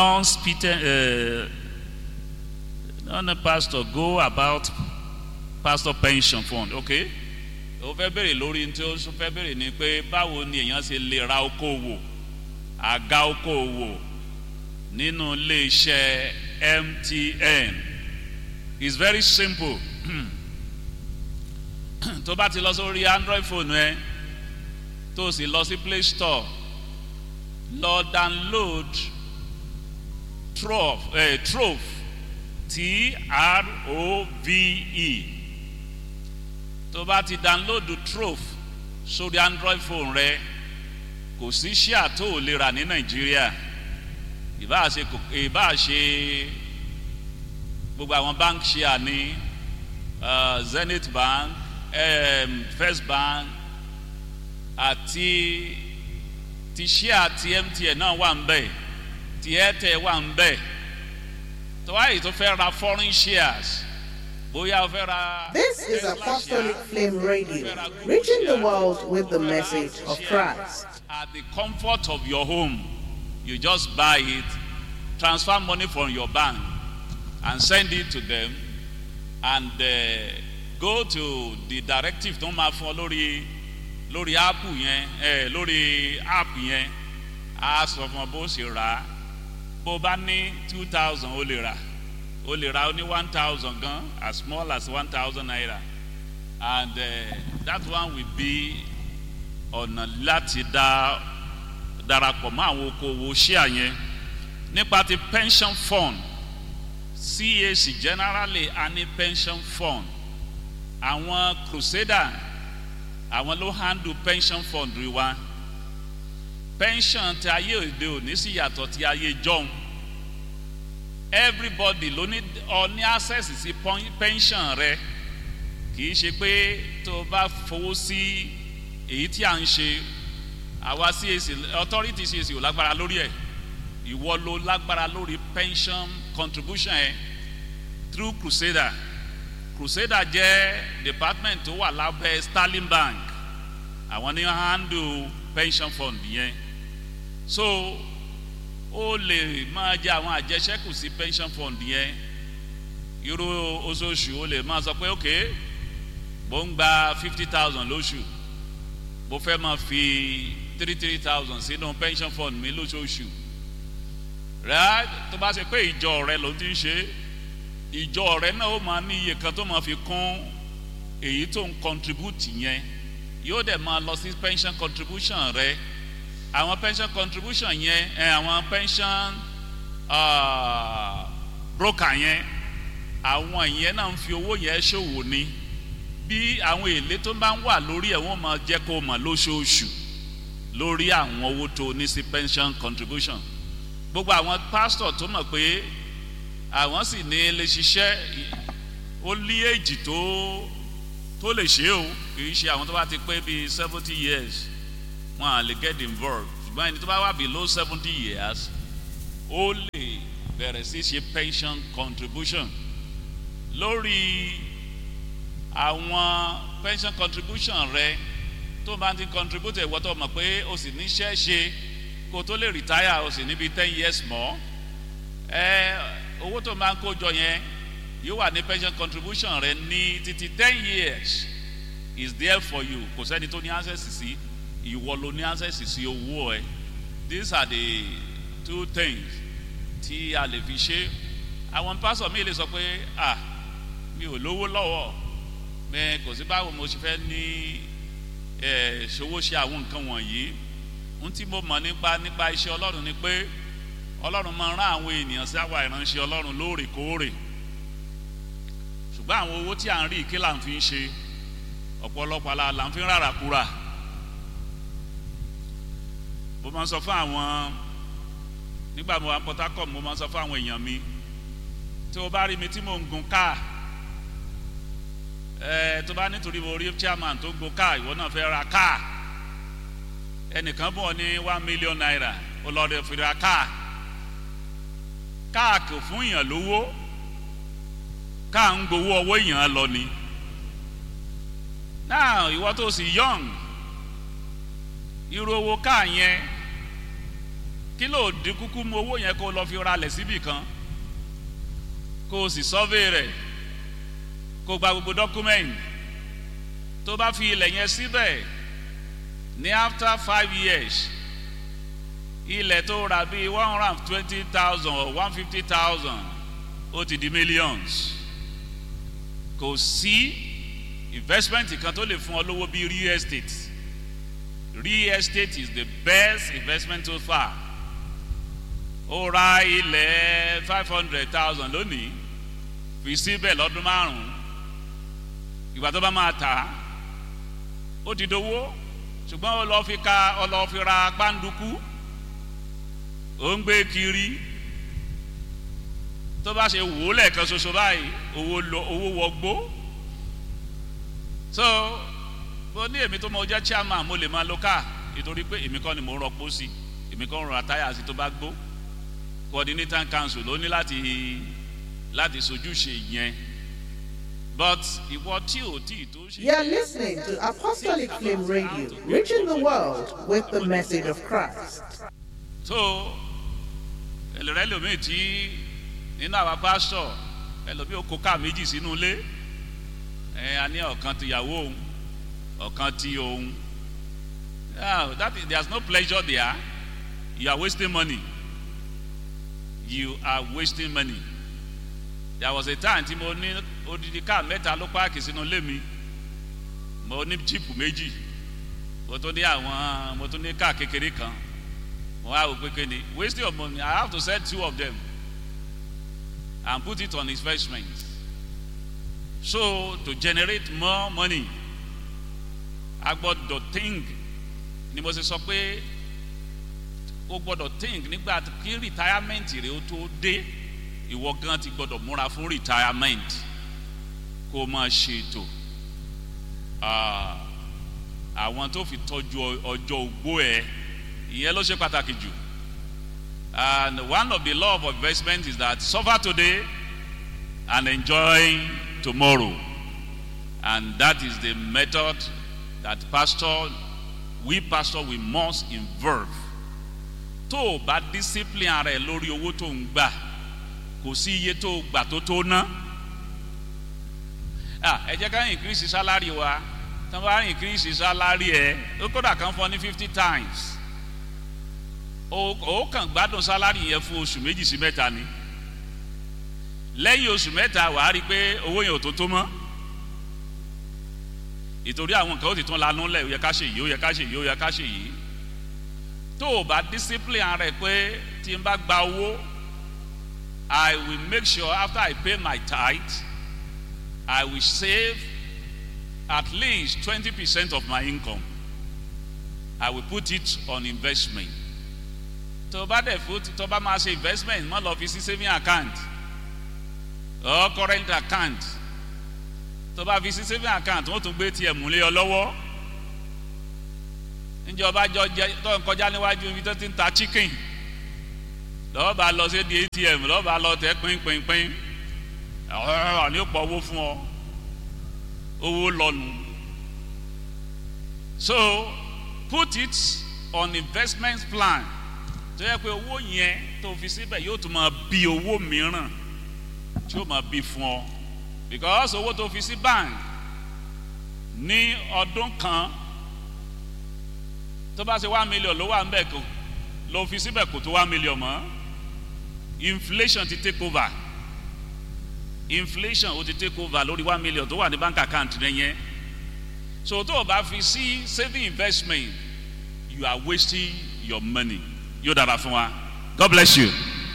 [SPEAKER 2] pastor go about pastor pension fund? Okay, ó fẹ́ bèrè lórí ní tí ó fẹ́ bèrè ni pé báwo ni èèyàn ṣe lè ra okòwò àga okòwò nínú ilé iṣẹ́ MTN. It's very simple. tó bá ti lọ sórí Android phone ẹ tó sì lọ sí Play Store lọ download Trove Trove tó bá ti download Trove sórí Android phone rẹ kò sí share tó o lè rà ní Nàìjíríà ìbá ṣe gbogbo àwọn bank share ní Zenith Bank, First Bank àti ti share ti MTN náà wà ń bẹ̀ ti Airtel wà ń bẹ̀ tó wáyé tó fẹ́ ra foreign shares bóyá o fẹ́ ra.
[SPEAKER 4] This is Apostolic Flame Radio, reaching the world with the message of Christ.
[SPEAKER 2] At the comfort of your home, you just buy it, transfer money from your bank, and send it to them, and go to the directive tó máa fún ọ lórí app yẹn lórí app yẹn a sọ fún ọ bó ṣe rà á bó bá ní 2,000 ó lè rà ó ní 1,000 gan as small as 1,000 naira, and that one will be ọ̀nà láti darapọ̀ mọ́ àwọn okòwò ṣíà yẹn. Nípa ti pension fund, CAC generally a ní pension fund, àwọn Crusader àwọn ló handle pension fund rí wa. Pension ti ayé òde òní sì yàtọ̀ ti ayé jọ̀hún. Everybody ló ní access sí pension rẹ, kì í ṣe pé tó bá fowó sí èyí tí à ń ṣe àwa CAC authority CAC ò lágbára lórí ẹ̀, ìwọ ló lágbára lórí pension contribution ẹ through Crusader. Crusader jẹ́ department tó wà lábẹ́ Sterling Bank, àwọn ní handle pension fund yẹn, so ó lè máa jẹ àwọn àjẹsẹ́kù sí pension fund yẹn. Irú oṣooṣù ó lè máa sọ pé ok mo ń gba 50,000 lóṣù, mo fẹ́ máa fi 3,000 sínú pension fund mi lóṣooṣù, right? Tó bá ṣe pé ìjọ rẹ ló ti ń ṣe, ìjọ rẹ náà ó máa ní iye kan tó máa fi kún èyí tó ń contribute yẹn, yóò dẹ̀ máa lọ sí pension contribution rẹ. Àwọn pension contribution yẹn àwọn pension broker yẹn, àwọn yẹn náà ń fi owó yẹn ṣòwò ni. Bí àwọn èlé tó bá ń wà lórí ẹ̀ wọ́n máa jẹ́ kó mọ̀ lóṣooṣù lórí àwọn owó tó ní sí pension contribution. Gbogbo àwọn pastor tó mọ̀ pé àwọn sì ní lè ṣiṣẹ́ ó lé èjì tó lè ṣe o, kì í ṣe àwọn tó bá ti pé bíi 70 years wọn à lè get involved ṣùgbọ́n ẹni tó bá wà below 70 years ó lè bẹ̀rẹ̀ sí ṣe pension contribution lórí àwọn pension contribution rẹ tó bá ti contribute ìwọ tó mọ̀ pé o sì níṣẹ́ ṣe kó tó lè retire o sì níbi 10 years more owó tó máa ń kó jọ yẹn yóò wà ní pension contribution rẹ ní títí 10 years is there for you kò sẹ́ni tó ní access sí ìwọ ló ní access sí owó ẹ. These are the two things tí a lè fi ṣe. Àwọn pásọ̀ mi lè sọ pé mi ò lówó lọ́wọ́ mi kò sí báwo mo ṣe fẹ́ ní ṣòwò ṣe àwọn nǹkan wọ̀nyí. Ohun tí mo mọ̀ nípa iṣẹ́ Ọlọ́run ni pé Ọlọ́run máa rán àwọn ènìyàn sí àwa ìránṣẹ́ Ọlọ́run lóòrèkóòrè ṣùgbọ́n àwọn owó tí à ń rí kí là ń fi ń ṣe ọ̀pọ̀lọpọ̀ là ń fi ń ráràkúrà. Mo máa ń sọ fún àwọn nígbà mo wà ní Port Harcourt mo máa ń sọ fún àwọn èèyàn mi tí o bá rí mi tí mò ń gun káà tó bá nítorí mo rí chairman tó ń gun káà ìwọ náà fẹ́ ra káà ẹnìkan bọ̀ ní 1 million naira ó lọ́ọ́ fi ra káà kò fún èèyàn lówó káà ń gbowó ọwọ́ èèyàn lọ ni. Now ìwọ tó sì young irú owó káà yẹn kí ló dín kúkú mú owó yẹn kó lọ fi ralẹ̀ síbì kan kó o sì survey rẹ̀ kó gba gbogbo document tó bá fi ilẹ̀ yẹn síbẹ̀ ní after 5 years ilẹ̀ tó rà bíi 120,000 or 150,000 ó ti di millions. Kò sí investment kan tó lè fún ọ lówó bíi real estate. Real estate is the best investment so far. Ó ra ilẹ̀ 500,000 lónìí fi síbẹ̀ lọ́dún 5 ìgbà tó bá máa tà ó ti dowó ṣùgbọ́n ó lọ fi ra pàǹdùkú ó ń gbé kiri tó bá ṣe wò ó lẹ́ẹ̀kan ṣoṣo báyìí owó wọgbó. So bó ní èmi tó mọ jẹ́ chairman mo lè máa lo káà nítorí pé èmi kọ́ ni mo rọpò sí èmi kọ́ ń rọ àtáyà sí tó bá gbó. Coordinating council ló ní láti sojúṣe yẹn. But ìwọ tí ò tí tó ṣe.
[SPEAKER 4] You are listening to Apostolic Flame Radio, reaching the world with the message of Christ.
[SPEAKER 2] So ẹlòmíì tí nínú àwọn pastor ẹlòmíì ó kó káà méjì sínú ilé a ní ọ̀kan ti ìyàwó òun ọ̀kan ti òun. There's no pleasure there. You are wasting money. You are wasting money. There was a time tí mo ní odidi káà mẹ́ta ló páàkì sínú ilé mi. Mo ní jíìpù méjì. Mo tún ní káà kékeré kan. Mo wá wò pé kéde wasting of money. I have to sell 2 of them and put it on investment. So to generate more money, I gbọ́dọ̀ think ni mo ṣe sọ pé o gbọ́dọ̀ think nígbà kí retirement rẹ ó tó dé ìwọ gan ti gbọ́dọ̀ múra fún retirement kó máa ṣètò àwọn tó fi tọ́jú ọjọ́ ogbó ẹ ìyẹn ló ṣe pàtàkì jù. And one of the law of investment is that suffer today and enjoy tomorrow, and that is the method that we must involve. Tó o bá discipline rẹ lórí owó tó ń gbà kò sí iye tó o gbà tó ná. Ẹ jẹ́ ká increase salary wa tí wọ́n bá increase salary ẹ ó kódà kan fún ọ ní 50 times. O kàn gbádùn salary yẹn fún oṣù 2 sí 3 ni. Lẹ́yìn oṣù 3 wàá rí i pé owó yẹn ò tó mọ́. Ìtorí àwọn nǹkan ó ti tún lanú lẹ̀ ó yẹ ká ṣe yìí. Tó o bá discipline rẹ pé tí n bá gba owó, I will make sure after I pay my tithe, I will save at least 20% of my income. I will put it on investment. Tó bá máa ṣe investment má lọ fi sí saving account or current account. Tó bá fi sí saving account wọ́n tún gbé tiẹ̀ múlẹ̀ ọ lọ́wọ́. níjọba jọ jẹ tó ń kọjá níwájú ibi tó ti ń ta chicken lọ́wọ́ bá lọ sí di ATM lọ́wọ́ bá lọ tẹ pínpínpín ní ó pọ̀ owó fún ọ owó lọ́nu. So put it on investment plan tó yẹ pé owó yẹn tó fi síbẹ̀ yóò tún máa bí owó mìíràn tí ó máa bí fún ọ because owó tó fi sí bank ní ọdún kan tó bá ṣe 1 million ló wà ń bẹ̀ kó ló fi síbẹ̀ kò tó 1 million mọ́ inflation ti take over inflation ó ti take over lórí 1 million tó wà ní bank account rẹ yẹn so tó o bá fi sí saving investment you are wasting your money yóò dára fún wa God bless you.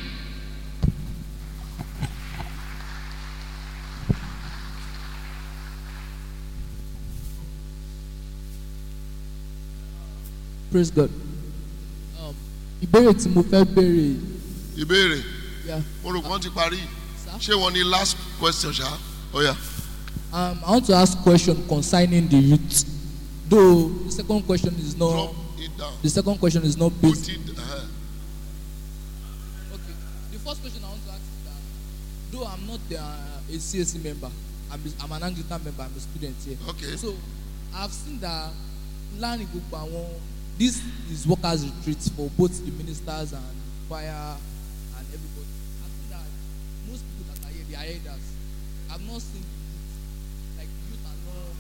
[SPEAKER 6] Praise God. Ìbéèrè tí mo fẹ́ béèrè.
[SPEAKER 1] Ìbéèrè.
[SPEAKER 6] Yeah.
[SPEAKER 1] Olùkọ́ ti parí. Ṣé wọ́n ní last question ṣá? Oh yeah.
[SPEAKER 6] I want to ask a question concerning the youth. Though the second question is not.
[SPEAKER 1] Drop it down.
[SPEAKER 6] The second question is not
[SPEAKER 1] Put
[SPEAKER 6] based.
[SPEAKER 1] it.
[SPEAKER 6] Okay. The first question I want to ask is that though I'm not a CSC member, I'm an Anglican member. I'm a student here.
[SPEAKER 1] Okay.
[SPEAKER 6] So I've seen that learning this is workers' retreats for both the ministers and choir and everybody. I've seen that most people that are here, they are elders. I've not seen the youth. Like the youth are not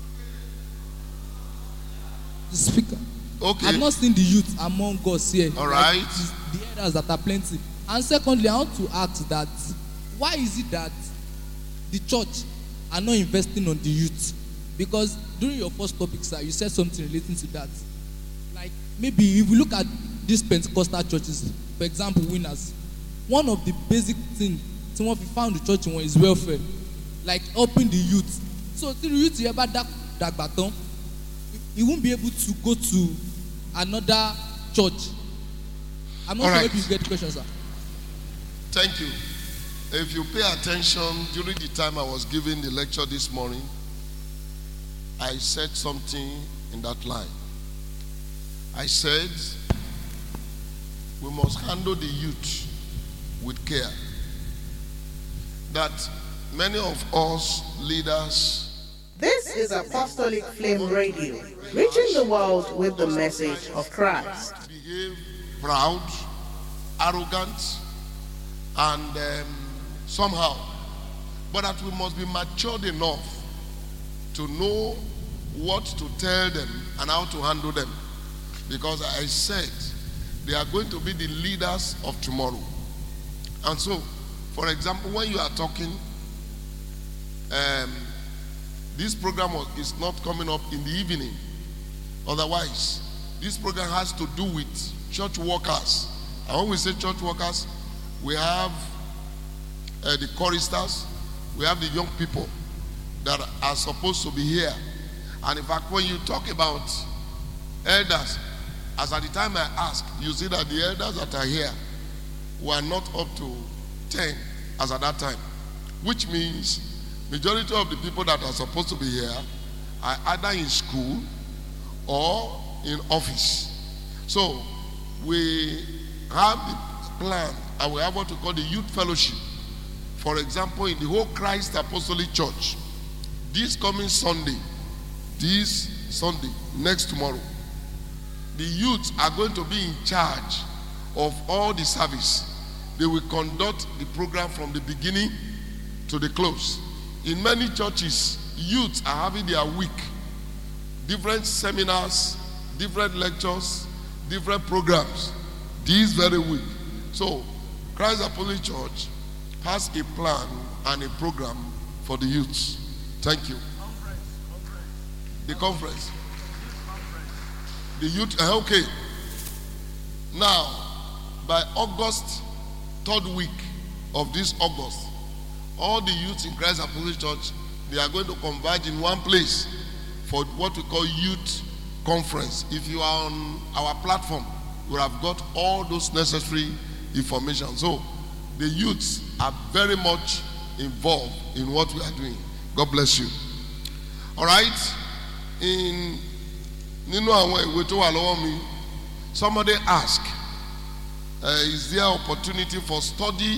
[SPEAKER 6] the speaker.
[SPEAKER 1] Okay.
[SPEAKER 6] I've not seen the youth among us here.
[SPEAKER 1] All right.
[SPEAKER 6] Like the elders that are plenty. And secondly, I want to ask that why is it that the church are not investing on the youth? Because during your first topic, sir, you said something relating to that. Like maybe if we look at these Pentecostal churches, for example, Winners, one of the basic things someone found the church in is welfare, like helping the youth. So till the youth ever that baton, he won't be able to go to another church. I'm not
[SPEAKER 1] All
[SPEAKER 6] sure
[SPEAKER 1] right.
[SPEAKER 6] if you get the question, sir.
[SPEAKER 1] Thank you. If you pay attention during the time I was giving the lecture this morning, I said something in that line. I said we must handle the youth with care. That many of us leaders
[SPEAKER 4] This is Apostolic Flame Radio, reaching the world with the message of Christ.
[SPEAKER 1] behave proud, arrogant, and somehow, but that we must be matured enough to know what to tell them and how to handle them. Because I said they are going to be the leaders of tomorrow. And so, for example, when you are talking, this program is not coming up in the evening. Otherwise, this program has to do with church workers. And when we say church workers, we have the choristers, we have the young people that are supposed to be here. And in fact, when you talk about elders, as at the time I asked, you see that the elders that are here were not up to 10 as at that time, which means majority of the people that are supposed to be here are either in school or in office. So we have the plan and we have what we call the youth fellowship. For example, in the whole Christ Apostolic Church, this coming Sunday, next tomorrow, the youth are going to be in charge of all the service. They will conduct the program from the beginning to the close. In many churches, youth are having their week, different seminars, different lectures, different programs this very week. So, Christ Apostolic Church has a plan and a program for the youths. Thank you. The conference. The youth, okay. Now, by August, 3rd week of this August, all the youths in Christ Apostolic Church, they are going to converge in one place for what we call youth conference. If you are on our platform, you have got all those necessary information. So, the youths are very much involved in what we are doing. God bless you. All right. In 2019, nínú àwọn ìwé tó wà lọ́wọ́ mi, somebody ask, is there opportunity for study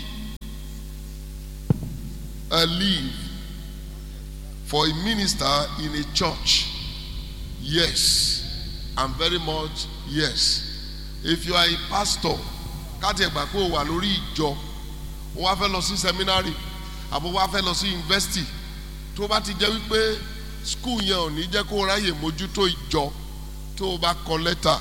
[SPEAKER 1] leave for a minister in a church? Yes, and very much yes. If you are a pastor, káti ẹ̀gbà pé o wà lórí ìjọ, o wá fẹ́ lọ sí seminary, àbò wá fẹ́ lọ sí university, tó bá ti jẹ́ wípé school yẹn ò ní jẹ́ kó ráyè mójútó ìjọ, tó o bá kọ lẹ́tà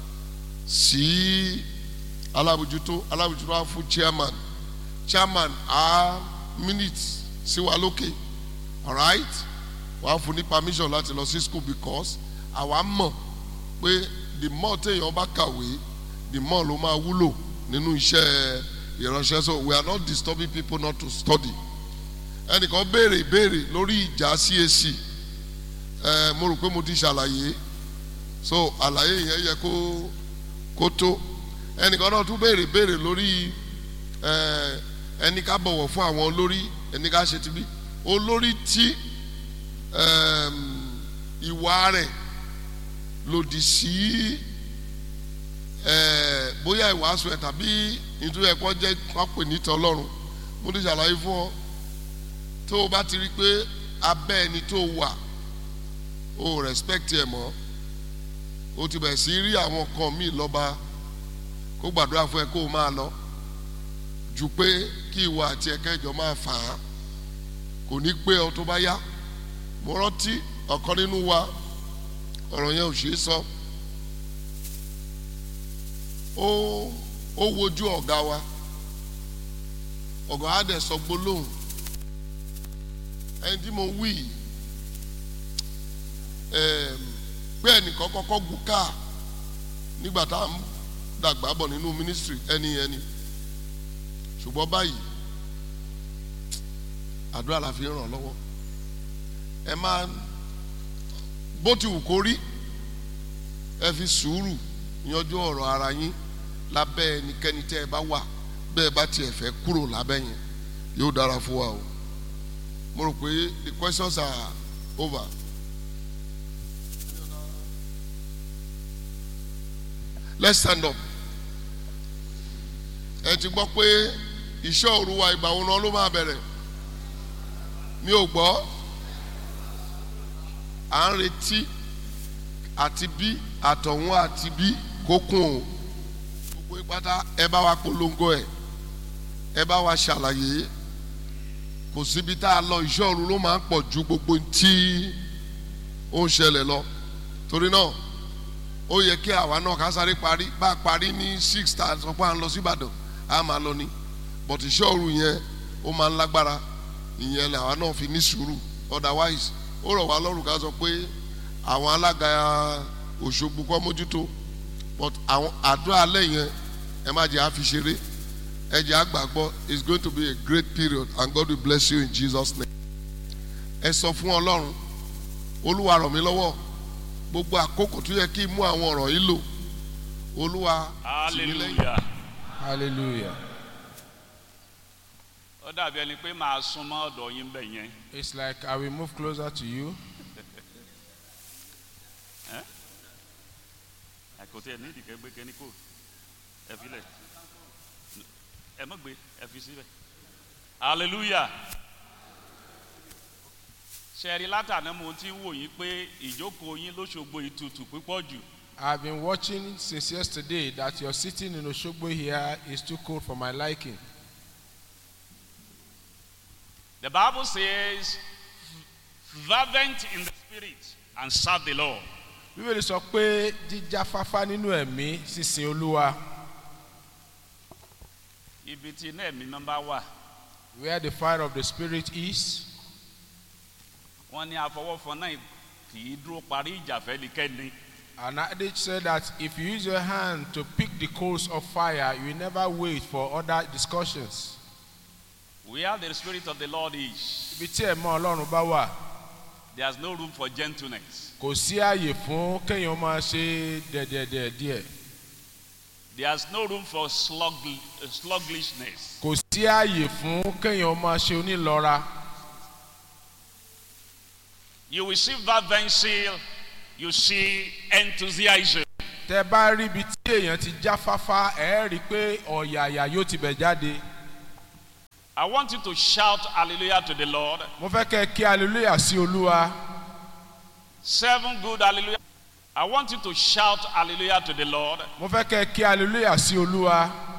[SPEAKER 1] sí alábòjútó á fún chairman á minutes sí wa lókè, alright, wàá fún ní permission láti lọ sí school because àwa mọ̀ pé the more téèyàn bá kàwé the more ló máa wúlò nínú iṣẹ́ ìránṣẹ́. So we are not disturbing people not to study. Ẹnìkan béèrè ìbéèrè lórí ìjà CAC, mo rò pé mo ti ṣàlàyé, so àlàyé yẹn yẹ kó tó. Ẹnìkan náà tún béèrè ìbéèrè lórí ẹni ká bọ̀wọ̀ fún àwọn olórí, ẹni ká ṣe ti bí olórí tí ìwà rẹ̀ lòdì sí bóyá ìwàásù ẹ̀ tàbí nítorí ẹ̀kọ́ jẹ́ pápẹ́ níta Ọlọ́run. Mo ti ṣàlàyé fún ọ, tó o bá ti rí pé abẹ́ ẹni tó wà o respect ẹ̀ mọ́, o ti bẹ̀rẹ̀ sí rí àwọn kan míì lọ́ba, kó gbàdúrà fún ẹ kó o máa lọ, ju pé kí ìwọ àti ẹ̀kẹ́jọ máa fà á, kò ní pé ọ tó bá yá. Mo rántí ọ̀kan nínú wa, ọ̀rọ̀ yẹn ò ṣeé sọ, ó wojú ọ̀gá wa, ọ̀gá á dẹ̀ sọ gbólóhùn, ẹni tí mo wí pé ẹnìkan kọ́kọ́ gùn káà nígbà tá à ń dàgbà bọ̀ nínú ministry ẹni ṣùgbọ́n báyìí àdúrà la fi ràn lọ́wọ́. Ẹ máa bó ti wù kó rí, ẹ fi sùúrù yanjú ọ̀rọ̀ ara yín lábẹ́ ẹnikẹ́ni tẹ́ ẹ bá wà, bẹ́ẹ̀ bá tiẹ̀ fẹ́ kúrò lábẹ́ yẹn yóò dára fún wa o. Mo rò pé the questions are over. Let's stand up. Ẹ ti gbọ́ pé iṣẹ́ òru wa ìgbà wo náà ló máa bẹ̀rẹ̀? Mi ò gbọ́. À ń retí àti bí àtọ̀hún àti bí kókùn o. Gbogbo ìpátá ẹ bá wa polongo ẹ̀, ẹ bá wa ṣàlàyé. Kò síbi tá a lọ, iṣẹ́ òru ló máa ń pọ̀ ju gbogbo tí ó ń ṣẹlẹ̀ lọ. Torí náà ó yẹ kí àwa náà ká sáré bá parí ní 6 tá a sọ pé à ń lọ sí Ìbàdàn, a máa lọ ní. But iṣẹ́ òru yẹn ó máa ń lágbára, ìyẹn làwa náà fi ní sùúrù. Otherwise ó rọ̀ wá lọ́rùn ká sọ pé àwọn alága Òṣogbo kọ́ mójútó, but àwọn àdúrà alẹ́ yẹn ẹ má jẹ́ àfi ṣeré, ẹ jẹ́ àgbàgbọ́. It's going to be a great period and God will bless you in Jesus' name. Ẹ sọ fún Ọlọ́run, Olúwa ràn mí lọ́wọ́, gbogbo àkókò tó yẹ kí n mú àwọn ọ̀rọ̀ yìí lò, Olúwa tì mí lẹ́yìn.
[SPEAKER 7] Hallelujah.
[SPEAKER 2] Ó dàbí ẹni pé màá súnmọ́ ọ̀dọ̀ yín bẹ̀ yẹn.
[SPEAKER 7] It's like I will move closer to you.
[SPEAKER 2] Kò tí ẹ ní ìdíkẹ́ gbé kẹ́ni kò ẹ fi lẹ̀, ẹ mọ̀ gbé ẹ fi síbẹ̀. Hallelujah. Ṣẹ̀rí látàná mo ti wò yín pé ìjókòó yín l'Óṣogbo ìtutù púpọ̀ jù.
[SPEAKER 7] I've been watching since yesterday that your sitting in Oshogbo here is too cold for my liking.
[SPEAKER 2] The Bible says, fervent in the spirit and serve the Lord.
[SPEAKER 7] Bíbélì sọ pé jíjáfáfá nínú ẹ̀mí sísin Olúwa.
[SPEAKER 2] Ibi tí iná ẹ̀mí máa bá wà.
[SPEAKER 7] Where the fire of the spirit is.
[SPEAKER 2] Wọ́n ní àfọwọ́fọ náà kì í dúró parí ìjà fẹ́nikẹ́ni.
[SPEAKER 7] An adage said that if you use your hand to pick the coals of fire, you will never wait for other discussions.
[SPEAKER 2] Where the spirit of the Lord is,
[SPEAKER 7] Ibi tí ẹ̀mọ́ Ọlọ́run bá wà,
[SPEAKER 2] there's no room for gentleness.
[SPEAKER 7] kò sí ààyè fún kéèyàn máa ṣe díẹ̀.
[SPEAKER 2] There's no room for sluggishness.
[SPEAKER 7] Kò sí ààyè fún kéèyàn máa ṣe onílọ́ra.
[SPEAKER 2] You will see fervency you see enthusiasm.
[SPEAKER 7] tẹ bá rí ibi tí èèyàn ti jáfáfá ẹ rí i pé ọ̀yàyà yóò ti bẹ̀ jáde.
[SPEAKER 2] I want you to shout hallelujah to the Lord.
[SPEAKER 7] mo fẹ́ kẹ́ ẹ kí hallelujah sí olúwa.
[SPEAKER 2] 7 good hallelujah. I want you to shout hallelujah to the Lord.
[SPEAKER 7] mo fẹ́ kẹ́ ẹ kí hallelujah sí olúwa.